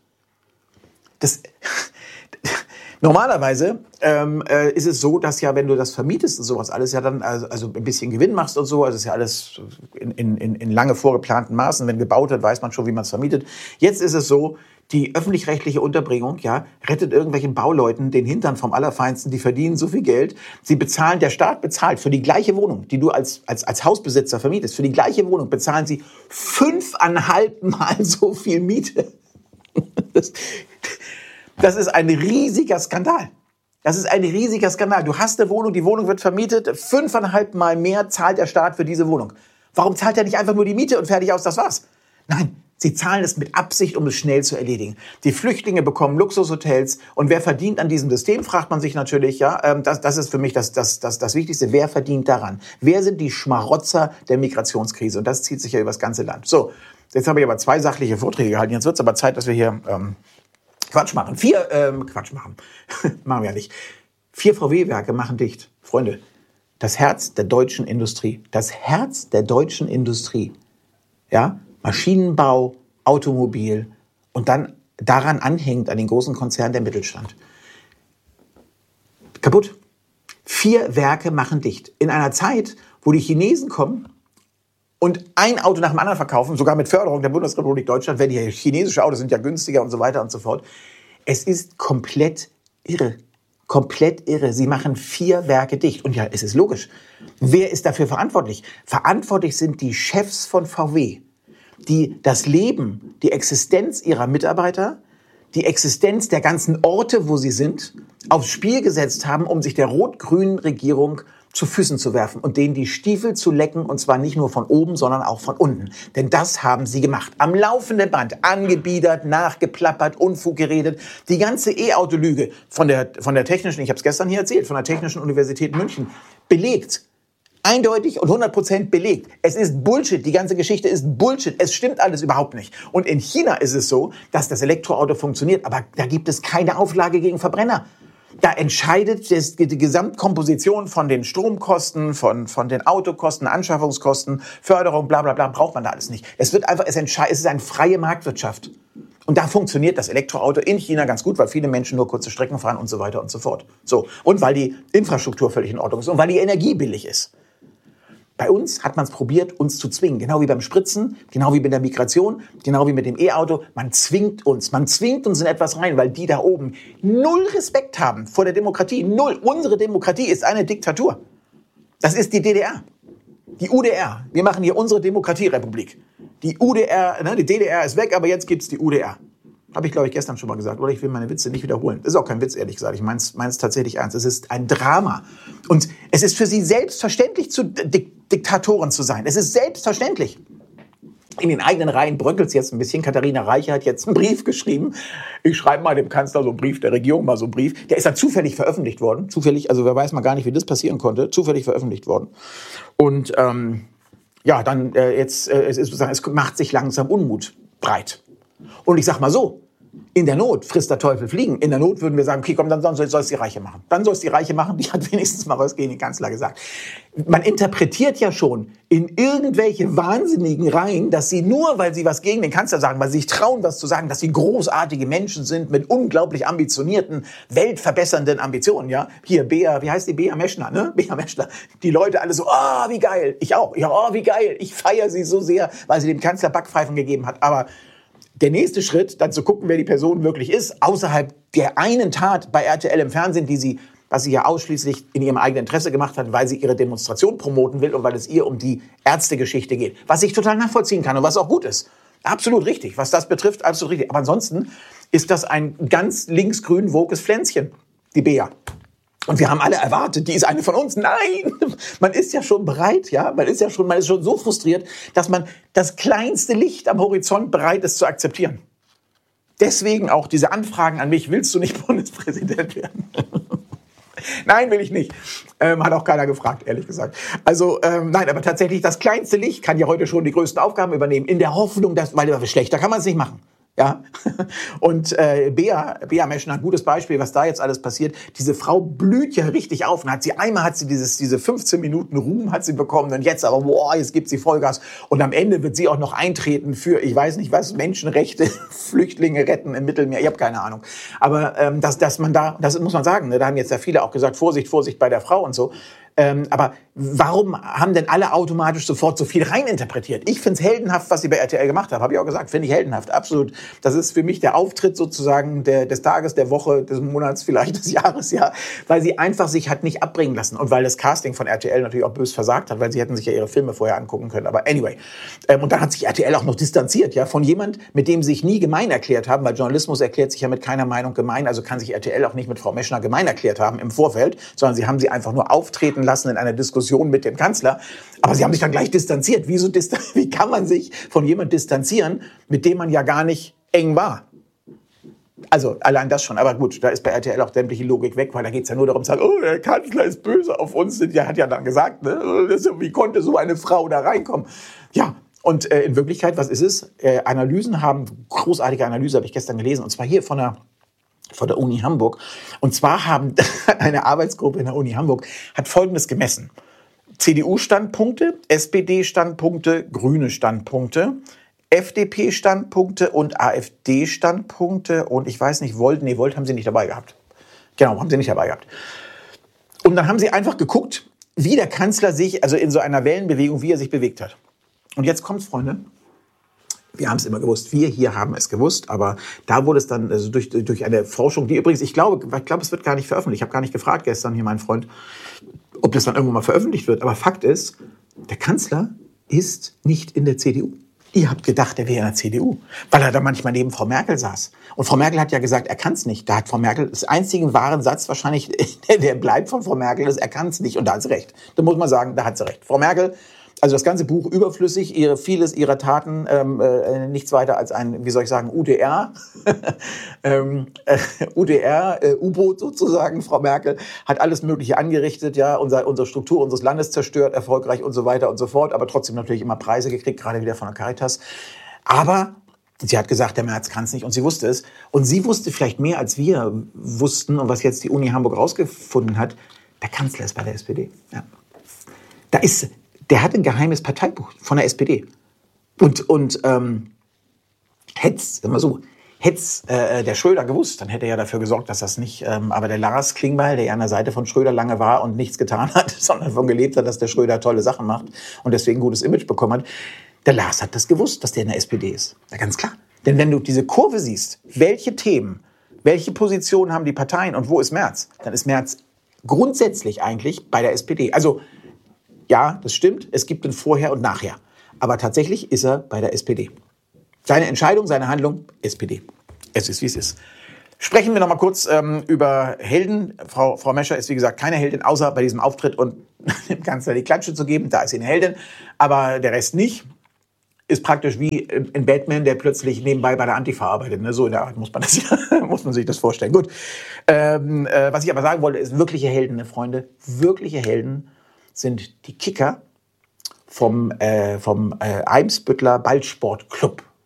Normalerweise ist es so, dass ja, wenn du das vermietest und sowas alles, ja dann also ein bisschen Gewinn machst und so, also ist ja alles in lange vorgeplanten Maßen. Wenn gebaut wird, weiß man schon, wie man es vermietet. Jetzt ist es so, die öffentlich-rechtliche Unterbringung, ja, rettet irgendwelchen Bauleuten den Hintern vom Allerfeinsten. Die verdienen so viel Geld. Der Staat bezahlt für die gleiche Wohnung, die du als Hausbesitzer vermietest, für die gleiche Wohnung bezahlen sie 5,5 Mal so viel Miete. Das ist ein riesiger Skandal. Das ist ein riesiger Skandal. Du hast eine Wohnung, die Wohnung wird vermietet, 5,5 Mal mehr zahlt der Staat für diese Wohnung. Warum zahlt er nicht einfach nur die Miete und fertig aus, das war's? Nein, sie zahlen es mit Absicht, um es schnell zu erledigen. Die Flüchtlinge bekommen Luxushotels und wer verdient an diesem System, fragt man sich natürlich, ja, das ist für mich das Wichtigste. Wer verdient daran? Wer sind die Schmarotzer der Migrationskrise? Und das zieht sich ja über das ganze Land. So, jetzt habe ich aber 2 sachliche Vorträge gehalten. Jetzt wird es aber Zeit, dass wir hier Quatsch machen. Machen wir ja nicht. 4 VW-Werke machen dicht. Freunde, das Herz der deutschen Industrie. Das Herz der deutschen Industrie. Ja, Maschinenbau, Automobil und dann daran anhängt an den großen Konzernen der Mittelstand. Kaputt. 4 Werke machen dicht. In einer Zeit, wo die Chinesen kommen und ein Auto nach dem anderen verkaufen, sogar mit Förderung der Bundesrepublik Deutschland, wenn die chinesische Autos sind ja günstiger und so weiter und so fort. Es ist komplett irre. Komplett irre. Sie machen 4 Werke dicht. Und ja, es ist logisch. Wer ist dafür verantwortlich? Verantwortlich sind die Chefs von VW, die das Leben, die Existenz ihrer Mitarbeiter, die Existenz der ganzen Orte, wo sie sind, aufs Spiel gesetzt haben, um sich der rot-grünen Regierung zu Füßen zu werfen und denen die Stiefel zu lecken, und zwar nicht nur von oben, sondern auch von unten. Denn das haben sie gemacht. Am laufenden Band angebiedert, nachgeplappert, Unfug geredet. Die ganze E-Auto-Lüge von der technischen, ich habe es gestern hier erzählt, von der Technischen Universität München, belegt. Eindeutig und 100% belegt. Es ist Bullshit. Die ganze Geschichte ist Bullshit. Es stimmt alles überhaupt nicht. Und in China ist es so, dass das Elektroauto funktioniert, aber da gibt es keine Auflage gegen Verbrenner. Da entscheidet die Gesamtkomposition von den Stromkosten, von den Autokosten, Anschaffungskosten, Förderung, bla bla bla, braucht man da alles nicht. Es ist eine freie Marktwirtschaft. Und da funktioniert das Elektroauto in China ganz gut, weil viele Menschen nur kurze Strecken fahren und so weiter und so fort. So. Und weil die Infrastruktur völlig in Ordnung ist und weil die Energie billig ist. Bei uns hat man es probiert, uns zu zwingen. Genau wie beim Spritzen, genau wie mit der Migration, genau wie mit dem E-Auto. Man zwingt uns in etwas rein, weil die da oben null Respekt haben vor der Demokratie. Null. Unsere Demokratie ist eine Diktatur. Das ist die DDR. Die UdR. Wir machen hier unsere Demokratierepublik. Die UdR, die DDR ist weg, aber jetzt gibt's die UdR. Habe ich, glaube ich, gestern schon mal gesagt. Oder ich will meine Witze nicht wiederholen. Das ist auch kein Witz, ehrlich gesagt. Ich meine es tatsächlich ernst. Es ist ein Drama. Und es ist für sie selbstverständlich, Diktatoren zu sein. Es ist selbstverständlich. In den eigenen Reihen bröckelt es jetzt ein bisschen. Katharina Reiche hat jetzt einen Brief geschrieben. Ich schreibe mal dem Kanzler so einen Brief, der Regierung mal so einen Brief. Der ist dann zufällig veröffentlicht worden. Zufällig, also wer weiß mal gar nicht, wie das passieren konnte. Zufällig veröffentlicht worden. Und es macht sich langsam Unmut breit. Und ich sag mal so, In der Not frisst der Teufel Fliegen. In der Not würden wir sagen, okay, komm, dann soll es die Reiche machen. Dann soll es die Reiche machen, die hat wenigstens mal was gegen den Kanzler gesagt. Man interpretiert ja schon in irgendwelche wahnsinnigen Reihen, dass sie nur, weil sie was gegen den Kanzler sagen, weil sie sich trauen, was zu sagen, dass sie großartige Menschen sind mit unglaublich ambitionierten, weltverbessernden Ambitionen, ja. Hier, Bea, wie heißt die? Bea Meschner, ne? Bea Meschner. Die Leute alle so, oh, wie geil. Ich auch. Ja, oh, wie geil. Ich feiere sie so sehr, weil sie dem Kanzler Backpfeifen gegeben hat. Aber der nächste Schritt, dann zu gucken, wer die Person wirklich ist, außerhalb der einen Tat bei RTL im Fernsehen, was sie ja ausschließlich in ihrem eigenen Interesse gemacht hat, weil sie ihre Demonstration promoten will und weil es ihr um die Ärztegeschichte geht. Was ich total nachvollziehen kann und was auch gut ist. Absolut richtig. Was das betrifft, absolut richtig. Aber ansonsten ist das ein ganz linksgrün wokes Pflänzchen, die Bea. Und wir haben alle erwartet, die ist eine von uns. Nein, man ist ja schon bereit, ja, man ist schon so frustriert, dass man das kleinste Licht am Horizont bereit ist zu akzeptieren. Deswegen auch diese Anfragen an mich, willst du nicht Bundespräsident werden? Nein, will ich nicht. Hat auch keiner gefragt, ehrlich gesagt. Also, nein, aber tatsächlich, das kleinste Licht kann ja heute schon die größten Aufgaben übernehmen, in der Hoffnung, weil schlechter kann man es nicht machen. Ja, und Bea Meschner, ein gutes Beispiel, was da jetzt alles passiert. Diese Frau blüht ja richtig auf. Und einmal hat sie diese 15 Minuten Ruhm hat sie bekommen und jetzt aber, boah, jetzt gibt sie Vollgas. Und am Ende wird sie auch noch eintreten für, ich weiß nicht was, Menschenrechte, Flüchtlinge retten im Mittelmeer. Ich habe keine Ahnung. Aber dass man da, das muss man sagen, ne, da haben jetzt ja viele auch gesagt, Vorsicht, Vorsicht bei der Frau und so. Aber warum haben denn alle automatisch sofort so viel reininterpretiert? Ich finde es heldenhaft, was sie bei RTL gemacht haben. Habe ich auch gesagt, finde ich heldenhaft, absolut. Das ist für mich der Auftritt sozusagen des Tages, der Woche, des Monats, vielleicht des Jahres, ja. Weil sie einfach sich hat nicht abbringen lassen. Und weil das Casting von RTL natürlich auch bös versagt hat, weil sie hätten sich ja ihre Filme vorher angucken können. Aber anyway. Und dann hat sich RTL auch noch distanziert, ja, von jemand, mit dem sie sich nie gemein erklärt haben, weil Journalismus erklärt sich ja mit keiner Meinung gemein. Also kann sich RTL auch nicht mit Frau Meschner gemein erklärt haben im Vorfeld, sondern sie haben sie einfach nur auftreten lassen in einer Diskussion mit dem Kanzler. Aber sie haben sich dann gleich distanziert. Wie kann man sich von jemand distanzieren, mit dem man ja gar nicht eng war? Also allein das schon. Aber gut, da ist bei RTL auch sämtliche Logik weg, weil da geht es ja nur darum zu sagen, oh, der Kanzler ist böse auf uns. Der hat ja dann gesagt, ne, wie konnte so eine Frau da reinkommen? Ja, und in Wirklichkeit, was ist es? Analysen haben, großartige Analyse habe ich gestern gelesen, und zwar hier von der Uni Hamburg. Und zwar haben eine Arbeitsgruppe in der Uni Hamburg hat Folgendes gemessen. CDU-Standpunkte, SPD-Standpunkte, grüne Standpunkte, FDP-Standpunkte und AfD-Standpunkte. Und ich weiß nicht, Volt haben sie nicht dabei gehabt. Genau, haben sie nicht dabei gehabt. Und dann haben sie einfach geguckt, wie der Kanzler sich, also in so einer Wellenbewegung, wie er sich bewegt hat. Und jetzt kommt's, Freunde. Wir haben es immer gewusst. Wir hier haben es gewusst. Aber da wurde es dann also durch eine Forschung, die übrigens, ich glaube, es wird gar nicht veröffentlicht. Ich habe gar nicht gefragt gestern hier, mein Freund, ob das dann irgendwann mal veröffentlicht wird. Aber Fakt ist, der Kanzler ist nicht in der CDU. Ihr habt gedacht, er wäre in der CDU, weil er da manchmal neben Frau Merkel saß. Und Frau Merkel hat ja gesagt, er kann es nicht. Da hat Frau Merkel, das einzige wahren Satz wahrscheinlich, der bleibt von Frau Merkel, ist, er kann es nicht. Und da hat sie recht. Da muss man sagen, da hat sie recht. Frau Merkel, also das ganze Buch überflüssig, vieles ihrer Taten, nichts weiter als ein, wie soll ich sagen, UDR, U-Boot sozusagen. Frau Merkel hat alles Mögliche angerichtet, ja, unsere Struktur unseres Landes zerstört, erfolgreich und so weiter und so fort, aber trotzdem natürlich immer Preise gekriegt, gerade wieder von der Caritas. Aber sie hat gesagt, der Merz kann es nicht, und sie wusste es. Und sie wusste vielleicht mehr, als wir wussten, und was jetzt die Uni Hamburg rausgefunden hat, der Kanzler ist bei der SPD. Ja. Der hat ein geheimes Parteibuch von der SPD. Und hätte der Schröder gewusst, dann hätte er ja dafür gesorgt, dass das nicht, aber der Lars Klingbeil, der ja an der Seite von Schröder lange war und nichts getan hat, sondern davon gelebt hat, dass der Schröder tolle Sachen macht und deswegen ein gutes Image bekommen hat, der Lars hat das gewusst, dass der in der SPD ist. Ja, ganz klar. Denn wenn du diese Kurve siehst, welche Themen, welche Positionen haben die Parteien und wo ist Merz, dann ist Merz grundsätzlich eigentlich bei der SPD. Also, ja, das stimmt, es gibt ein Vorher und Nachher. Aber tatsächlich ist er bei der SPD. Seine Entscheidung, seine Handlung, SPD. Es ist, wie es ist. Sprechen wir noch mal kurz über Helden. Frau Mescher ist, wie gesagt, keine Heldin, außer bei diesem Auftritt und dem Kanzler die Klatsche zu geben. Da ist sie eine Heldin, aber der Rest nicht. Ist praktisch wie in Batman, der plötzlich nebenbei bei der Antifa arbeitet. Ne? So in der Art muss man sich das vorstellen. Gut. Was ich aber sagen wollte, ist wirkliche Helden, ne, Freunde. Wirkliche Helden sind die Kicker vom Eimsbüttler Ballsportclub.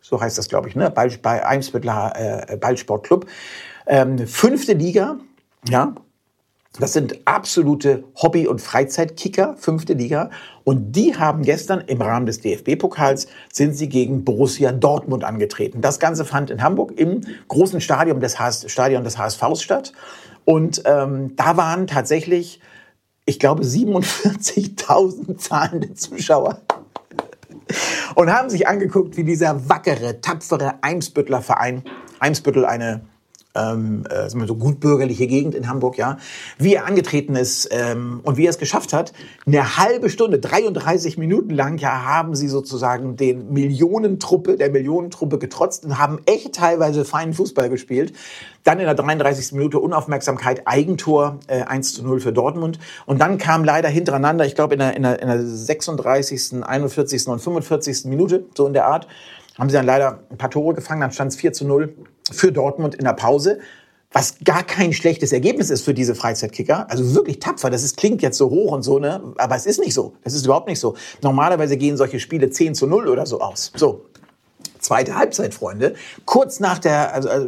so heißt das, glaube ich, ne? Bei Eimsbütteler Ballsportclub. 5. Liga, ja. Das sind absolute Hobby- und Freizeitkicker, 5. Liga. Und die haben gestern im Rahmen des DFB-Pokals sind sie gegen Borussia Dortmund angetreten. Das Ganze fand in Hamburg im großen Stadion des HSVs statt. Und da waren tatsächlich, ich glaube, 47.000 zahlende Zuschauer. Und haben sich angeguckt, wie dieser wackere, tapfere Eimsbütteler Verein, Eimsbüttel so gutbürgerliche Gegend in Hamburg, ja, wie er angetreten ist und wie er es geschafft hat, eine halbe Stunde, 33 Minuten lang, ja, haben sie sozusagen der Millionentruppe getrotzt und haben echt teilweise feinen Fußball gespielt. Dann in der 33. Minute Unaufmerksamkeit, Eigentor, 1:0 für Dortmund. Und dann kam leider hintereinander, ich glaube in der 36., 41. und 45. Minute, so in der Art, haben sie dann leider ein paar Tore gefangen, dann stand es 4:0 für Dortmund in der Pause, was gar kein schlechtes Ergebnis ist für diese Freizeitkicker. Also wirklich tapfer, klingt jetzt so hoch und so, ne? Aber es ist nicht so, das ist überhaupt nicht so. Normalerweise gehen solche Spiele 10:0 oder so aus. So, zweite Halbzeit, Freunde. Kurz nach dem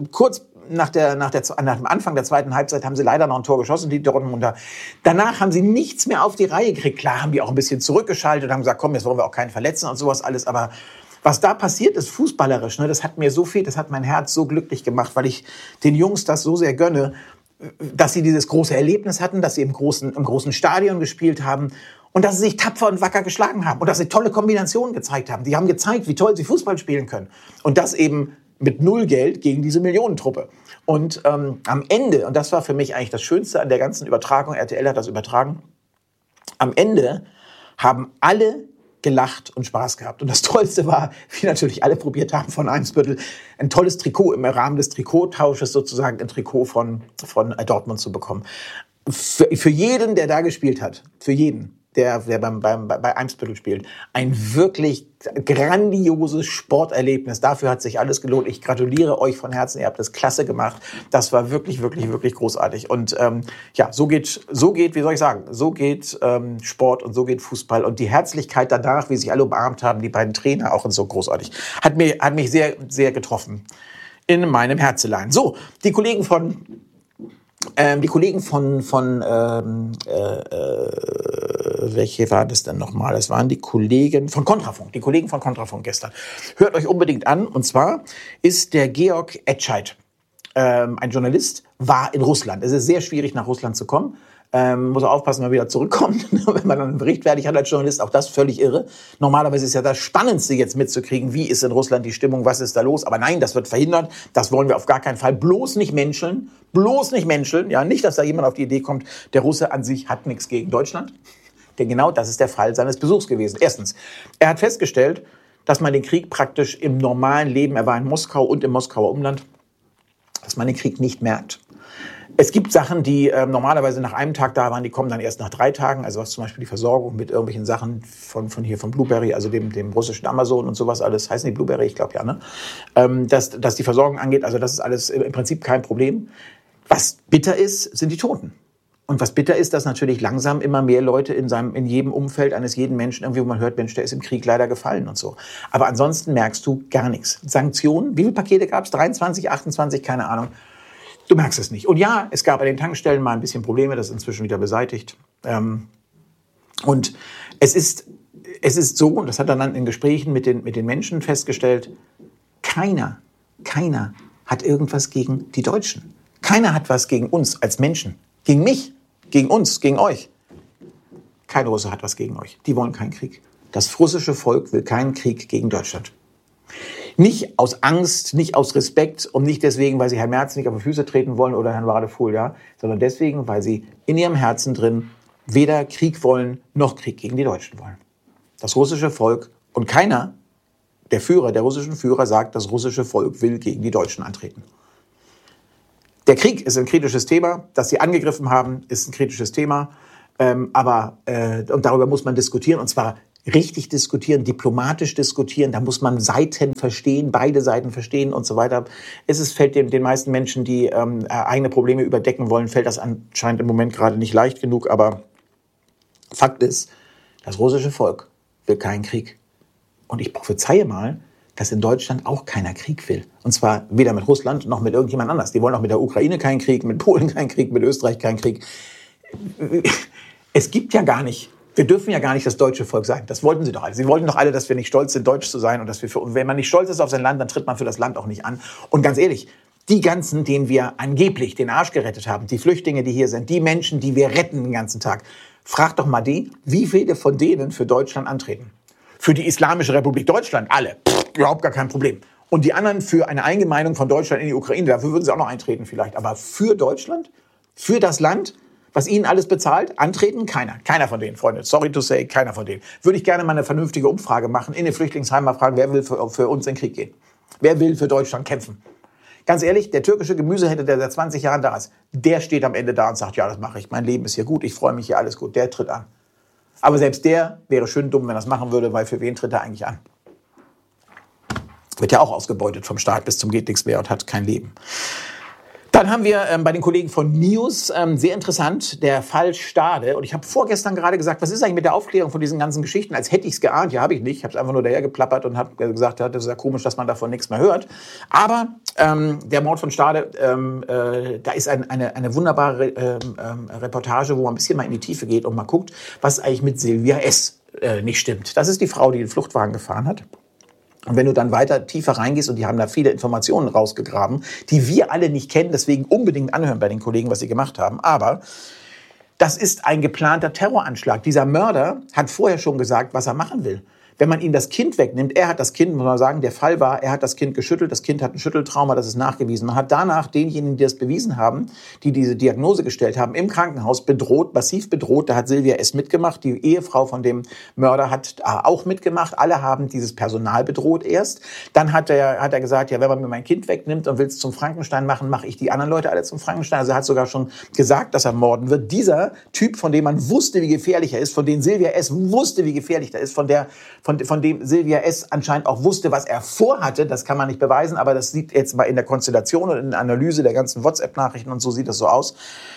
Anfang der zweiten Halbzeit haben sie leider noch ein Tor geschossen, die Dortmunder. Danach haben sie nichts mehr auf die Reihe gekriegt. Klar haben die auch ein bisschen zurückgeschaltet und haben gesagt, komm, jetzt wollen wir auch keinen verletzen und sowas alles, aber was da passiert ist, fußballerisch, ne, das hat mein Herz so glücklich gemacht, weil ich den Jungs das so sehr gönne, dass sie dieses große Erlebnis hatten, dass sie im großen Stadion gespielt haben und dass sie sich tapfer und wacker geschlagen haben und dass sie tolle Kombinationen gezeigt haben. Die haben gezeigt, wie toll sie Fußball spielen können. Und das eben mit 0 Geld gegen diese Millionentruppe. Und am Ende, und das war für mich eigentlich das Schönste an der ganzen Übertragung, RTL hat das übertragen, am Ende haben alle gelacht und Spaß gehabt. Und das Tollste war, wie natürlich alle probiert haben von Eimsbüttel, ein tolles Trikot im Rahmen des Trikot-Tausches sozusagen, ein Trikot von Dortmund zu bekommen. Für jeden, der da gespielt hat, für jeden, der bei Eimsbüttel spielt, ein wirklich grandioses Sporterlebnis. Dafür hat sich alles gelohnt. Ich gratuliere euch von Herzen. Ihr habt das klasse gemacht. Das war wirklich, wirklich, wirklich großartig. Und ja, so geht, wie soll ich sagen, so geht Sport und so geht Fußball. Und die Herzlichkeit danach, wie sich alle umarmt haben, die beiden Trainer auch und so großartig. Hat mich sehr, sehr getroffen in meinem Herzelein. So, die Kollegen von welche war das denn nochmal? Das waren die Kollegen von Kontrafunk. Die Kollegen von Kontrafunk gestern. Hört euch unbedingt an. Und zwar ist der Georg Etscheid, ein Journalist, war in Russland. Es ist sehr schwierig, nach Russland zu kommen. Muss auch aufpassen, wenn man wieder zurückkommt, wenn man dann einen Bericht fertig hat als Journalist. Auch das völlig irre. Normalerweise ist ja das Spannendste jetzt mitzukriegen, wie ist in Russland die Stimmung, was ist da los. Aber nein, das wird verhindert. Das wollen wir auf gar keinen Fall. Bloß nicht menscheln. Ja, nicht, dass da jemand auf die Idee kommt, der Russe an sich hat nichts gegen Deutschland. Denn genau das ist der Fall seines Besuchs gewesen. Erstens, er hat festgestellt, dass man den Krieg praktisch im normalen Leben, er war in Moskau und im Moskauer Umland, dass man den Krieg nicht merkt. Es gibt Sachen, die normalerweise nach einem Tag da waren, die kommen dann erst nach 3 Tagen. Also was zum Beispiel die Versorgung mit irgendwelchen Sachen von Blueberry, also dem russischen Amazon und sowas alles. Heißen die Blueberry? Ich glaube ja, ne? Dass die Versorgung angeht, also das ist alles im Prinzip kein Problem. Was bitter ist, sind die Toten. Und was bitter ist, dass natürlich langsam immer mehr Leute in jedem Umfeld eines jeden Menschen irgendwie, wo man hört, Mensch, der ist im Krieg leider gefallen und so. Aber ansonsten merkst du gar nichts. Sanktionen, wie viele Pakete gab es? 23, 28, keine Ahnung. Du merkst es nicht. Und ja, es gab an den Tankstellen mal ein bisschen Probleme, das ist inzwischen wieder beseitigt. Und es ist so, und das hat er dann in Gesprächen mit den Menschen festgestellt, keiner hat irgendwas gegen die Deutschen. Keiner hat was gegen uns als Menschen. Gegen mich, gegen uns, gegen euch. Kein Russe hat was gegen euch. Die wollen keinen Krieg. Das russische Volk will keinen Krieg gegen Deutschland. Nicht aus Angst, nicht aus Respekt und nicht deswegen, weil sie Herrn Merz nicht auf die Füße treten wollen oder Herrn Wadefuhl, ja, sondern deswegen, weil sie in ihrem Herzen drin weder Krieg wollen, noch Krieg gegen die Deutschen wollen. Das russische Volk und keiner, der russischen Führer sagt, das russische Volk will gegen die Deutschen antreten. Der Krieg ist ein kritisches Thema. Dass sie angegriffen haben, ist ein kritisches Thema. Und darüber muss man diskutieren, und zwar richtig diskutieren, diplomatisch diskutieren. Da muss man Seiten verstehen, beide Seiten verstehen und so weiter. Fällt den meisten Menschen, die eigene Probleme überdecken wollen, fällt das anscheinend im Moment gerade nicht leicht genug. Aber Fakt ist, das russische Volk will keinen Krieg. Und ich prophezeie mal, dass in Deutschland auch keiner Krieg will. Und zwar weder mit Russland noch mit irgendjemand anders. Die wollen auch mit der Ukraine keinen Krieg, mit Polen keinen Krieg, mit Österreich keinen Krieg. Es gibt ja gar nicht, wir dürfen ja gar nicht das deutsche Volk sein. Das wollten sie doch alle. Sie wollten doch alle, dass wir nicht stolz sind, deutsch zu sein. Und wenn man nicht stolz ist auf sein Land, dann tritt man für das Land auch nicht an. Und ganz ehrlich, die ganzen, denen wir angeblich den Arsch gerettet haben, die Flüchtlinge, die hier sind, die Menschen, die wir retten den ganzen Tag, frag doch mal die, wie viele von denen für Deutschland antreten. Für die Islamische Republik Deutschland, alle. Überhaupt gar kein Problem. Und die anderen für eine Eingemeindung von Deutschland in die Ukraine, dafür würden sie auch noch eintreten vielleicht. Aber für Deutschland, für das Land, was ihnen alles bezahlt, antreten? Keiner. Keiner von denen, Freunde. Sorry to say, keiner von denen. Würde ich gerne mal eine vernünftige Umfrage machen, in den Flüchtlingsheimen mal fragen, wer will für uns in den Krieg gehen? Wer will für Deutschland kämpfen? Ganz ehrlich, der türkische Gemüsehändler, der seit 20 Jahren da ist, der steht am Ende da und sagt, ja, das mache ich. Mein Leben ist hier gut, ich freue mich hier, alles gut. Der tritt an. Aber selbst der wäre schön dumm, wenn er das machen würde, weil für wen tritt er eigentlich an? Wird ja auch ausgebeutet vom Staat bis zum geht nichts mehr und hat kein Leben. Dann haben wir bei den Kollegen von News, sehr interessant, der Fall Stade. Und ich habe vorgestern gerade gesagt, was ist eigentlich mit der Aufklärung von diesen ganzen Geschichten? Als hätte ich es geahnt. Ja, habe ich nicht. Ich habe es einfach nur daher geplappert und habe gesagt, ja, das ist ja komisch, dass man davon nichts mehr hört. Aber der Mord von Stade, da ist eine wunderbare Reportage, wo man ein bisschen mal in die Tiefe geht und mal guckt, was eigentlich mit Silvia S. Nicht stimmt. Das ist die Frau, die den Fluchtwagen gefahren hat. Und wenn du dann weiter tiefer reingehst, und die haben da viele Informationen rausgegraben, die wir alle nicht kennen, deswegen unbedingt anhören bei den Kollegen, was sie gemacht haben. Aber das ist ein geplanter Terroranschlag. Dieser Mörder hat vorher schon gesagt, was er machen will. Wenn man ihm das Kind wegnimmt, er hat das Kind, muss man sagen, der Fall war, er hat das Kind geschüttelt, das Kind hat ein Schütteltrauma, das ist nachgewiesen. Man hat danach denjenigen, die das bewiesen haben, die diese Diagnose gestellt haben, im Krankenhaus bedroht, massiv bedroht. Da hat Silvia S. mitgemacht, die Ehefrau von dem Mörder hat auch mitgemacht. Alle haben dieses Personal bedroht erst. Dann hat er gesagt, ja, wenn man mir mein Kind wegnimmt und will es zum Frankenstein machen, mache ich die anderen Leute alle zum Frankenstein. Also er hat sogar schon gesagt, dass er morden wird. Dieser Typ, von dem man wusste, wie gefährlich er ist, von dem Silvia S. wusste, wie gefährlich er ist, von dem Silvia S. anscheinend auch wusste, was er vorhatte. Das kann man nicht beweisen, aber das sieht jetzt mal in der Konstellation und in der Analyse der ganzen WhatsApp-Nachrichten und so sieht das so aus.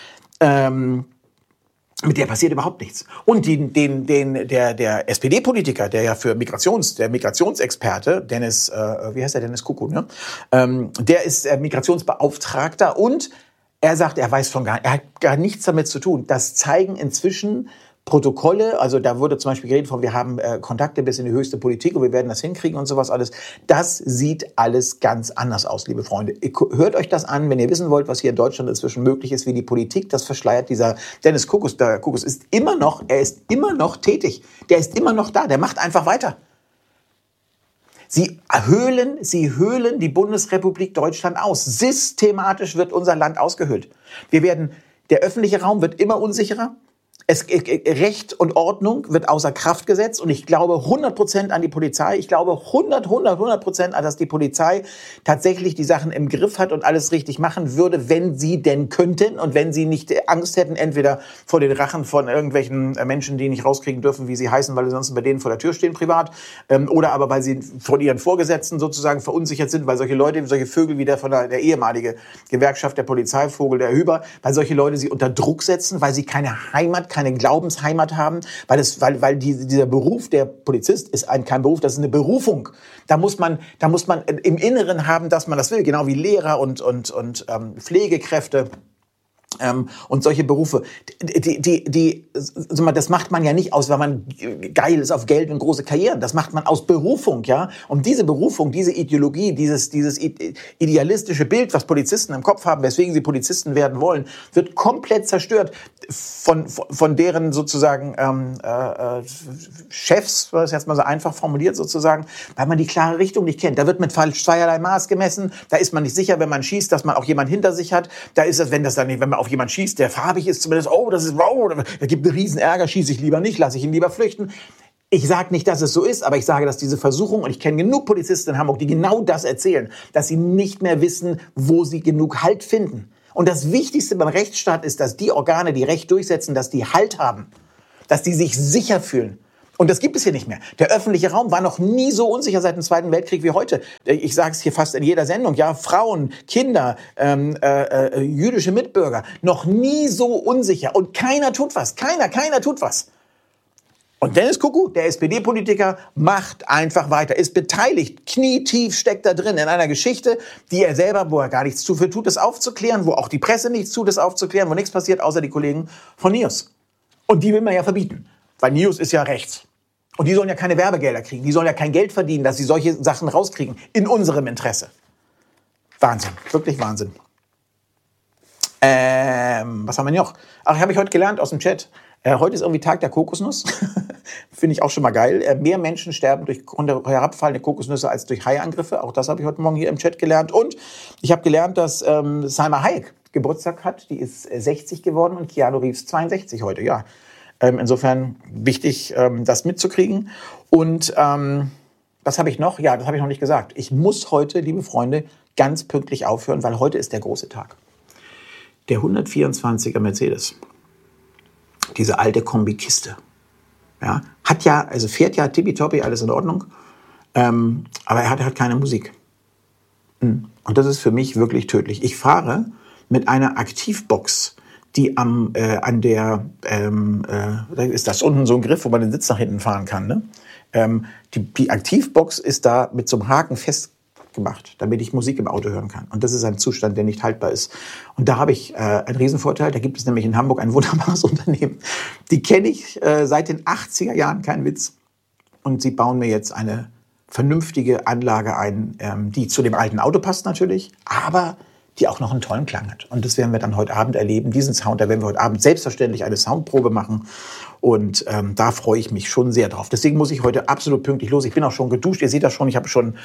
Mit der passiert überhaupt nichts. Und der SPD-Politiker, der ja der Migrationsexperte, Dennis, wie heißt der, Dennis Kuku, ne? Der ist Migrationsbeauftragter und er sagt, er hat gar nichts damit zu tun. Das zeigen inzwischen Protokolle, also da wurde zum Beispiel geredet von, wir haben Kontakte bis in die höchste Politik und wir werden das hinkriegen und sowas alles. Das sieht alles ganz anders aus, liebe Freunde. Hört euch das an, wenn ihr wissen wollt, was hier in Deutschland inzwischen möglich ist, wie die Politik das verschleiert. Dieser Dennis Kukus ist immer noch tätig. Der ist immer noch da, der macht einfach weiter. Sie höhlen die Bundesrepublik Deutschland aus. Systematisch wird unser Land ausgehöhlt. Der öffentliche Raum wird immer unsicherer. Recht und Ordnung wird außer Kraft gesetzt und ich glaube 100% an die Polizei. Ich glaube 100%, dass die Polizei tatsächlich die Sachen im Griff hat und alles richtig machen würde, wenn sie denn könnten und wenn sie nicht Angst hätten, entweder vor den Rachen von irgendwelchen Menschen, die nicht rauskriegen dürfen, wie sie heißen, weil sie sonst bei denen vor der Tür stehen privat, oder aber weil sie von ihren Vorgesetzten sozusagen verunsichert sind, weil solche Vögel wie der ehemalige Gewerkschaft der Polizeivogel, der Hüber, weil solche Leute sie unter Druck setzen, weil sie keine Heimat, keine Glaubensheimat haben, weil dieser Beruf der Polizist ist kein Beruf, das ist eine Berufung. Da muss man im Inneren haben, dass man das will, genau wie Lehrer und Pflegekräfte. Und solche Berufe, das macht man ja nicht aus, weil man geil ist auf Geld und große Karrieren. Das macht man aus Berufung, ja. Und diese Berufung, diese Ideologie, dieses idealistische Bild, was Polizisten im Kopf haben, weswegen sie Polizisten werden wollen, wird komplett zerstört von deren sozusagen Chefs, was jetzt mal so einfach formuliert sozusagen, weil man die klare Richtung nicht kennt. Da wird mit zweierlei Maß gemessen. Da ist man nicht sicher, wenn man schießt, dass man auch jemand hinter sich hat. Da ist es, wenn man auf jemand schießt, der farbig ist, zumindest, da gibt einen riesen Ärger, schieße ich lieber nicht, lasse ich ihn lieber flüchten. Ich sage nicht, dass es so ist, aber ich sage, dass diese Versuchung, und ich kenne genug Polizisten in Hamburg, die genau das erzählen, dass sie nicht mehr wissen, wo sie genug Halt finden. Und das Wichtigste beim Rechtsstaat ist, dass die Organe, die Recht durchsetzen, dass die Halt haben, dass die sich sicher fühlen. Und das gibt es hier nicht mehr. Der öffentliche Raum war noch nie so unsicher seit dem Zweiten Weltkrieg wie heute. Ich sage es hier fast in jeder Sendung. Ja, Frauen, Kinder, jüdische Mitbürger, noch nie so unsicher. Und keiner tut was. Keiner tut was. Und Dennis Kuckuck, der SPD-Politiker, macht einfach weiter, ist beteiligt, knietief steckt da drin in einer Geschichte, die er selber, wo er gar nichts für tut, das aufzuklären, wo auch die Presse nichts tut, das aufzuklären, wo nichts passiert, außer die Kollegen von NIOS. Und die will man ja verbieten, weil NIOS ist ja rechts. Und die sollen ja keine Werbegelder kriegen, die sollen ja kein Geld verdienen, dass sie solche Sachen rauskriegen, in unserem Interesse. Wahnsinn, wirklich Wahnsinn. Was haben wir noch? Ach, habe ich heute gelernt aus dem Chat. Heute ist irgendwie Tag der Kokosnuss. Finde ich auch schon mal geil. Mehr Menschen sterben durch herabfallende Kokosnüsse als durch Haiangriffe. Auch das habe ich heute Morgen hier im Chat gelernt. Und ich habe gelernt, dass Salma Hayek Geburtstag hat. Die ist 60 geworden und Keanu Reeves 62 heute. Ja, insofern wichtig, das mitzukriegen. Und was habe ich noch? Ja, das habe ich noch nicht gesagt. Ich muss heute, liebe Freunde, ganz pünktlich aufhören, weil heute ist der große Tag. Der 124er Mercedes, diese alte Kombikiste, ja, fährt ja tippitoppi, alles in Ordnung, aber er hat halt keine Musik. Und das ist für mich wirklich tödlich. Ich fahre mit einer Aktivbox, die da ist das unten so ein Griff, wo man den Sitz nach hinten fahren kann, ne? Die Aktivbox ist da mit so einem Haken festgemacht, damit ich Musik im Auto hören kann. Und das ist ein Zustand, der nicht haltbar ist. Und da habe ich einen Riesenvorteil. Da gibt es nämlich in Hamburg ein wunderbares Unternehmen. Die kenne ich seit den 80er Jahren, kein Witz. Und sie bauen mir jetzt eine vernünftige Anlage ein, die zu dem alten Auto passt natürlich, aber die auch noch einen tollen Klang hat. Und das werden wir dann heute Abend erleben. Diesen Sound, da werden wir heute Abend selbstverständlich eine Soundprobe machen. Und da freue ich mich schon sehr drauf. Deswegen muss ich heute absolut pünktlich los. Ich bin auch schon geduscht. Ihr seht das schon. Ich habe schon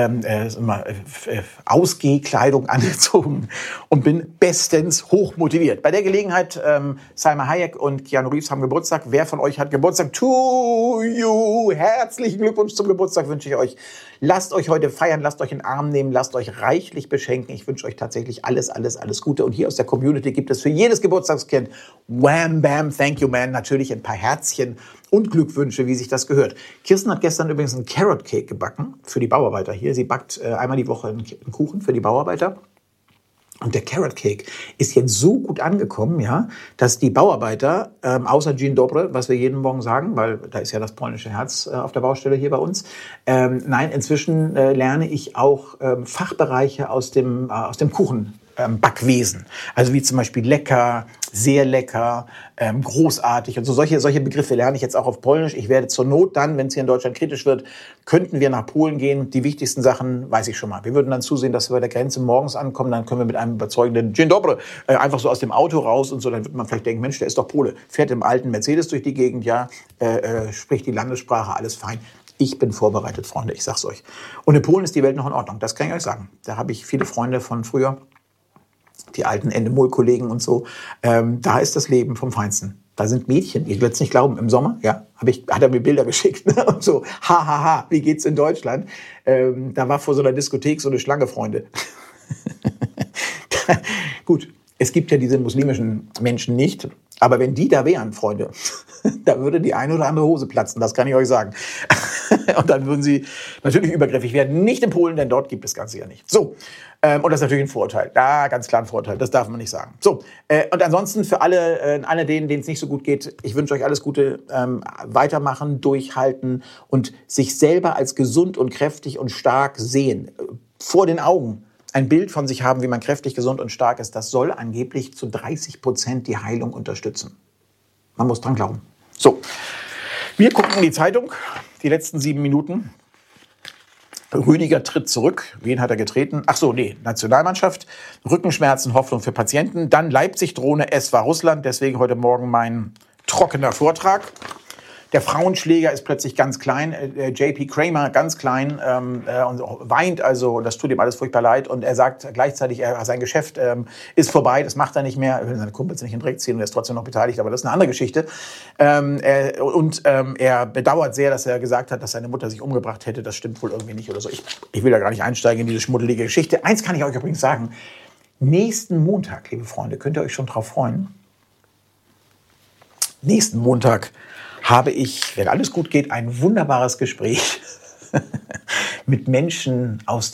Ausgehkleidung angezogen und bin bestens hochmotiviert. Bei der Gelegenheit, Salma Hayek und Keanu Reeves haben Geburtstag. Wer von euch hat Geburtstag? To you! Herzlichen Glückwunsch zum Geburtstag wünsche ich euch. Lasst euch heute feiern, lasst euch in den Arm nehmen, lasst euch reichlich beschenken. Ich wünsche euch tatsächlich alles, alles, alles Gute. Und hier aus der Community gibt es für jedes Geburtstagskind Wham, Bam, Thank you, man. Natürlich ein paar Herzchen und Glückwünsche, wie sich das gehört. Kirsten hat gestern übrigens einen Carrot Cake gebacken für die Bauarbeiter hier. Sie backt einmal die Woche einen Kuchen für die Bauarbeiter. Und der Carrot Cake ist jetzt so gut angekommen, ja, dass die Bauarbeiter, außer Dzień dobry, was wir jeden Morgen sagen, weil da ist ja das polnische Herz auf der Baustelle hier bei uns, nein, inzwischen lerne ich auch Fachbereiche aus dem Kuchenbackwesen. Also wie zum Beispiel lecker, sehr lecker, großartig und so solche Begriffe lerne ich jetzt auch auf Polnisch. Ich werde zur Not dann, wenn es hier in Deutschland kritisch wird, könnten wir nach Polen gehen. Die wichtigsten Sachen weiß ich schon mal. Wir würden dann zusehen, dass wir bei der Grenze morgens ankommen. Dann können wir mit einem überzeugenden Dzień dobry einfach so aus dem Auto raus und so. Dann wird man vielleicht denken, Mensch, der ist doch Pole. Fährt im alten Mercedes durch die Gegend, ja, spricht die Landessprache, alles fein. Ich bin vorbereitet, Freunde, ich sag's euch. Und in Polen ist die Welt noch in Ordnung, das kann ich euch sagen. Da habe ich viele Freunde von früher, die alten Endemol-Kollegen und so. Da ist das Leben vom Feinsten. Da sind Mädchen, ihr werdet es nicht glauben, im Sommer, ja, hat er mir Bilder geschickt, ne? Und so, ha, wie geht's in Deutschland? Da war vor so einer Diskothek so eine Schlange, Freunde. Gut, es gibt ja diese muslimischen Menschen nicht, aber wenn die da wären, Freunde, da würde die eine oder andere Hose platzen, das kann ich euch sagen. Und dann würden sie natürlich übergriffig werden. Nicht in Polen, denn dort gibt es das Ganze ja nicht. So, und das ist natürlich ein Vorurteil. Ja, ganz klar ein Vorurteil, das darf man nicht sagen. So, und ansonsten für alle denen es nicht so gut geht, ich wünsche euch alles Gute, weitermachen, durchhalten und sich selber als gesund und kräftig und stark sehen. Vor den Augen ein Bild von sich haben, wie man kräftig, gesund und stark ist. Das soll angeblich zu 30% die Heilung unterstützen. Man muss dran glauben. So, wir gucken in die Zeitung, die letzten 7 Minuten. Rüdiger tritt zurück. Wen hat er getreten? Ach so, nee, Nationalmannschaft. Rückenschmerzen, Hoffnung für Patienten. Dann Leipzig-Drohne, es war Russland. Deswegen heute Morgen mein trockener Vortrag. Der Frauenschläger ist plötzlich ganz klein, JP Kramer ganz klein und weint, also das tut ihm alles furchtbar leid. Und er sagt gleichzeitig, sein Geschäft ist vorbei, das macht er nicht mehr. Er will seine Kumpels nicht in den Dreck ziehen und er ist trotzdem noch beteiligt, aber das ist eine andere Geschichte. Er bedauert sehr, dass er gesagt hat, dass seine Mutter sich umgebracht hätte. Das stimmt wohl irgendwie nicht oder so. Ich will da gar nicht einsteigen in diese schmuddelige Geschichte. Eins kann ich euch übrigens sagen. Nächsten Montag, liebe Freunde, könnt ihr euch schon drauf freuen. Nächsten Montag habe ich, wenn alles gut geht, ein wunderbares Gespräch mit Menschen aus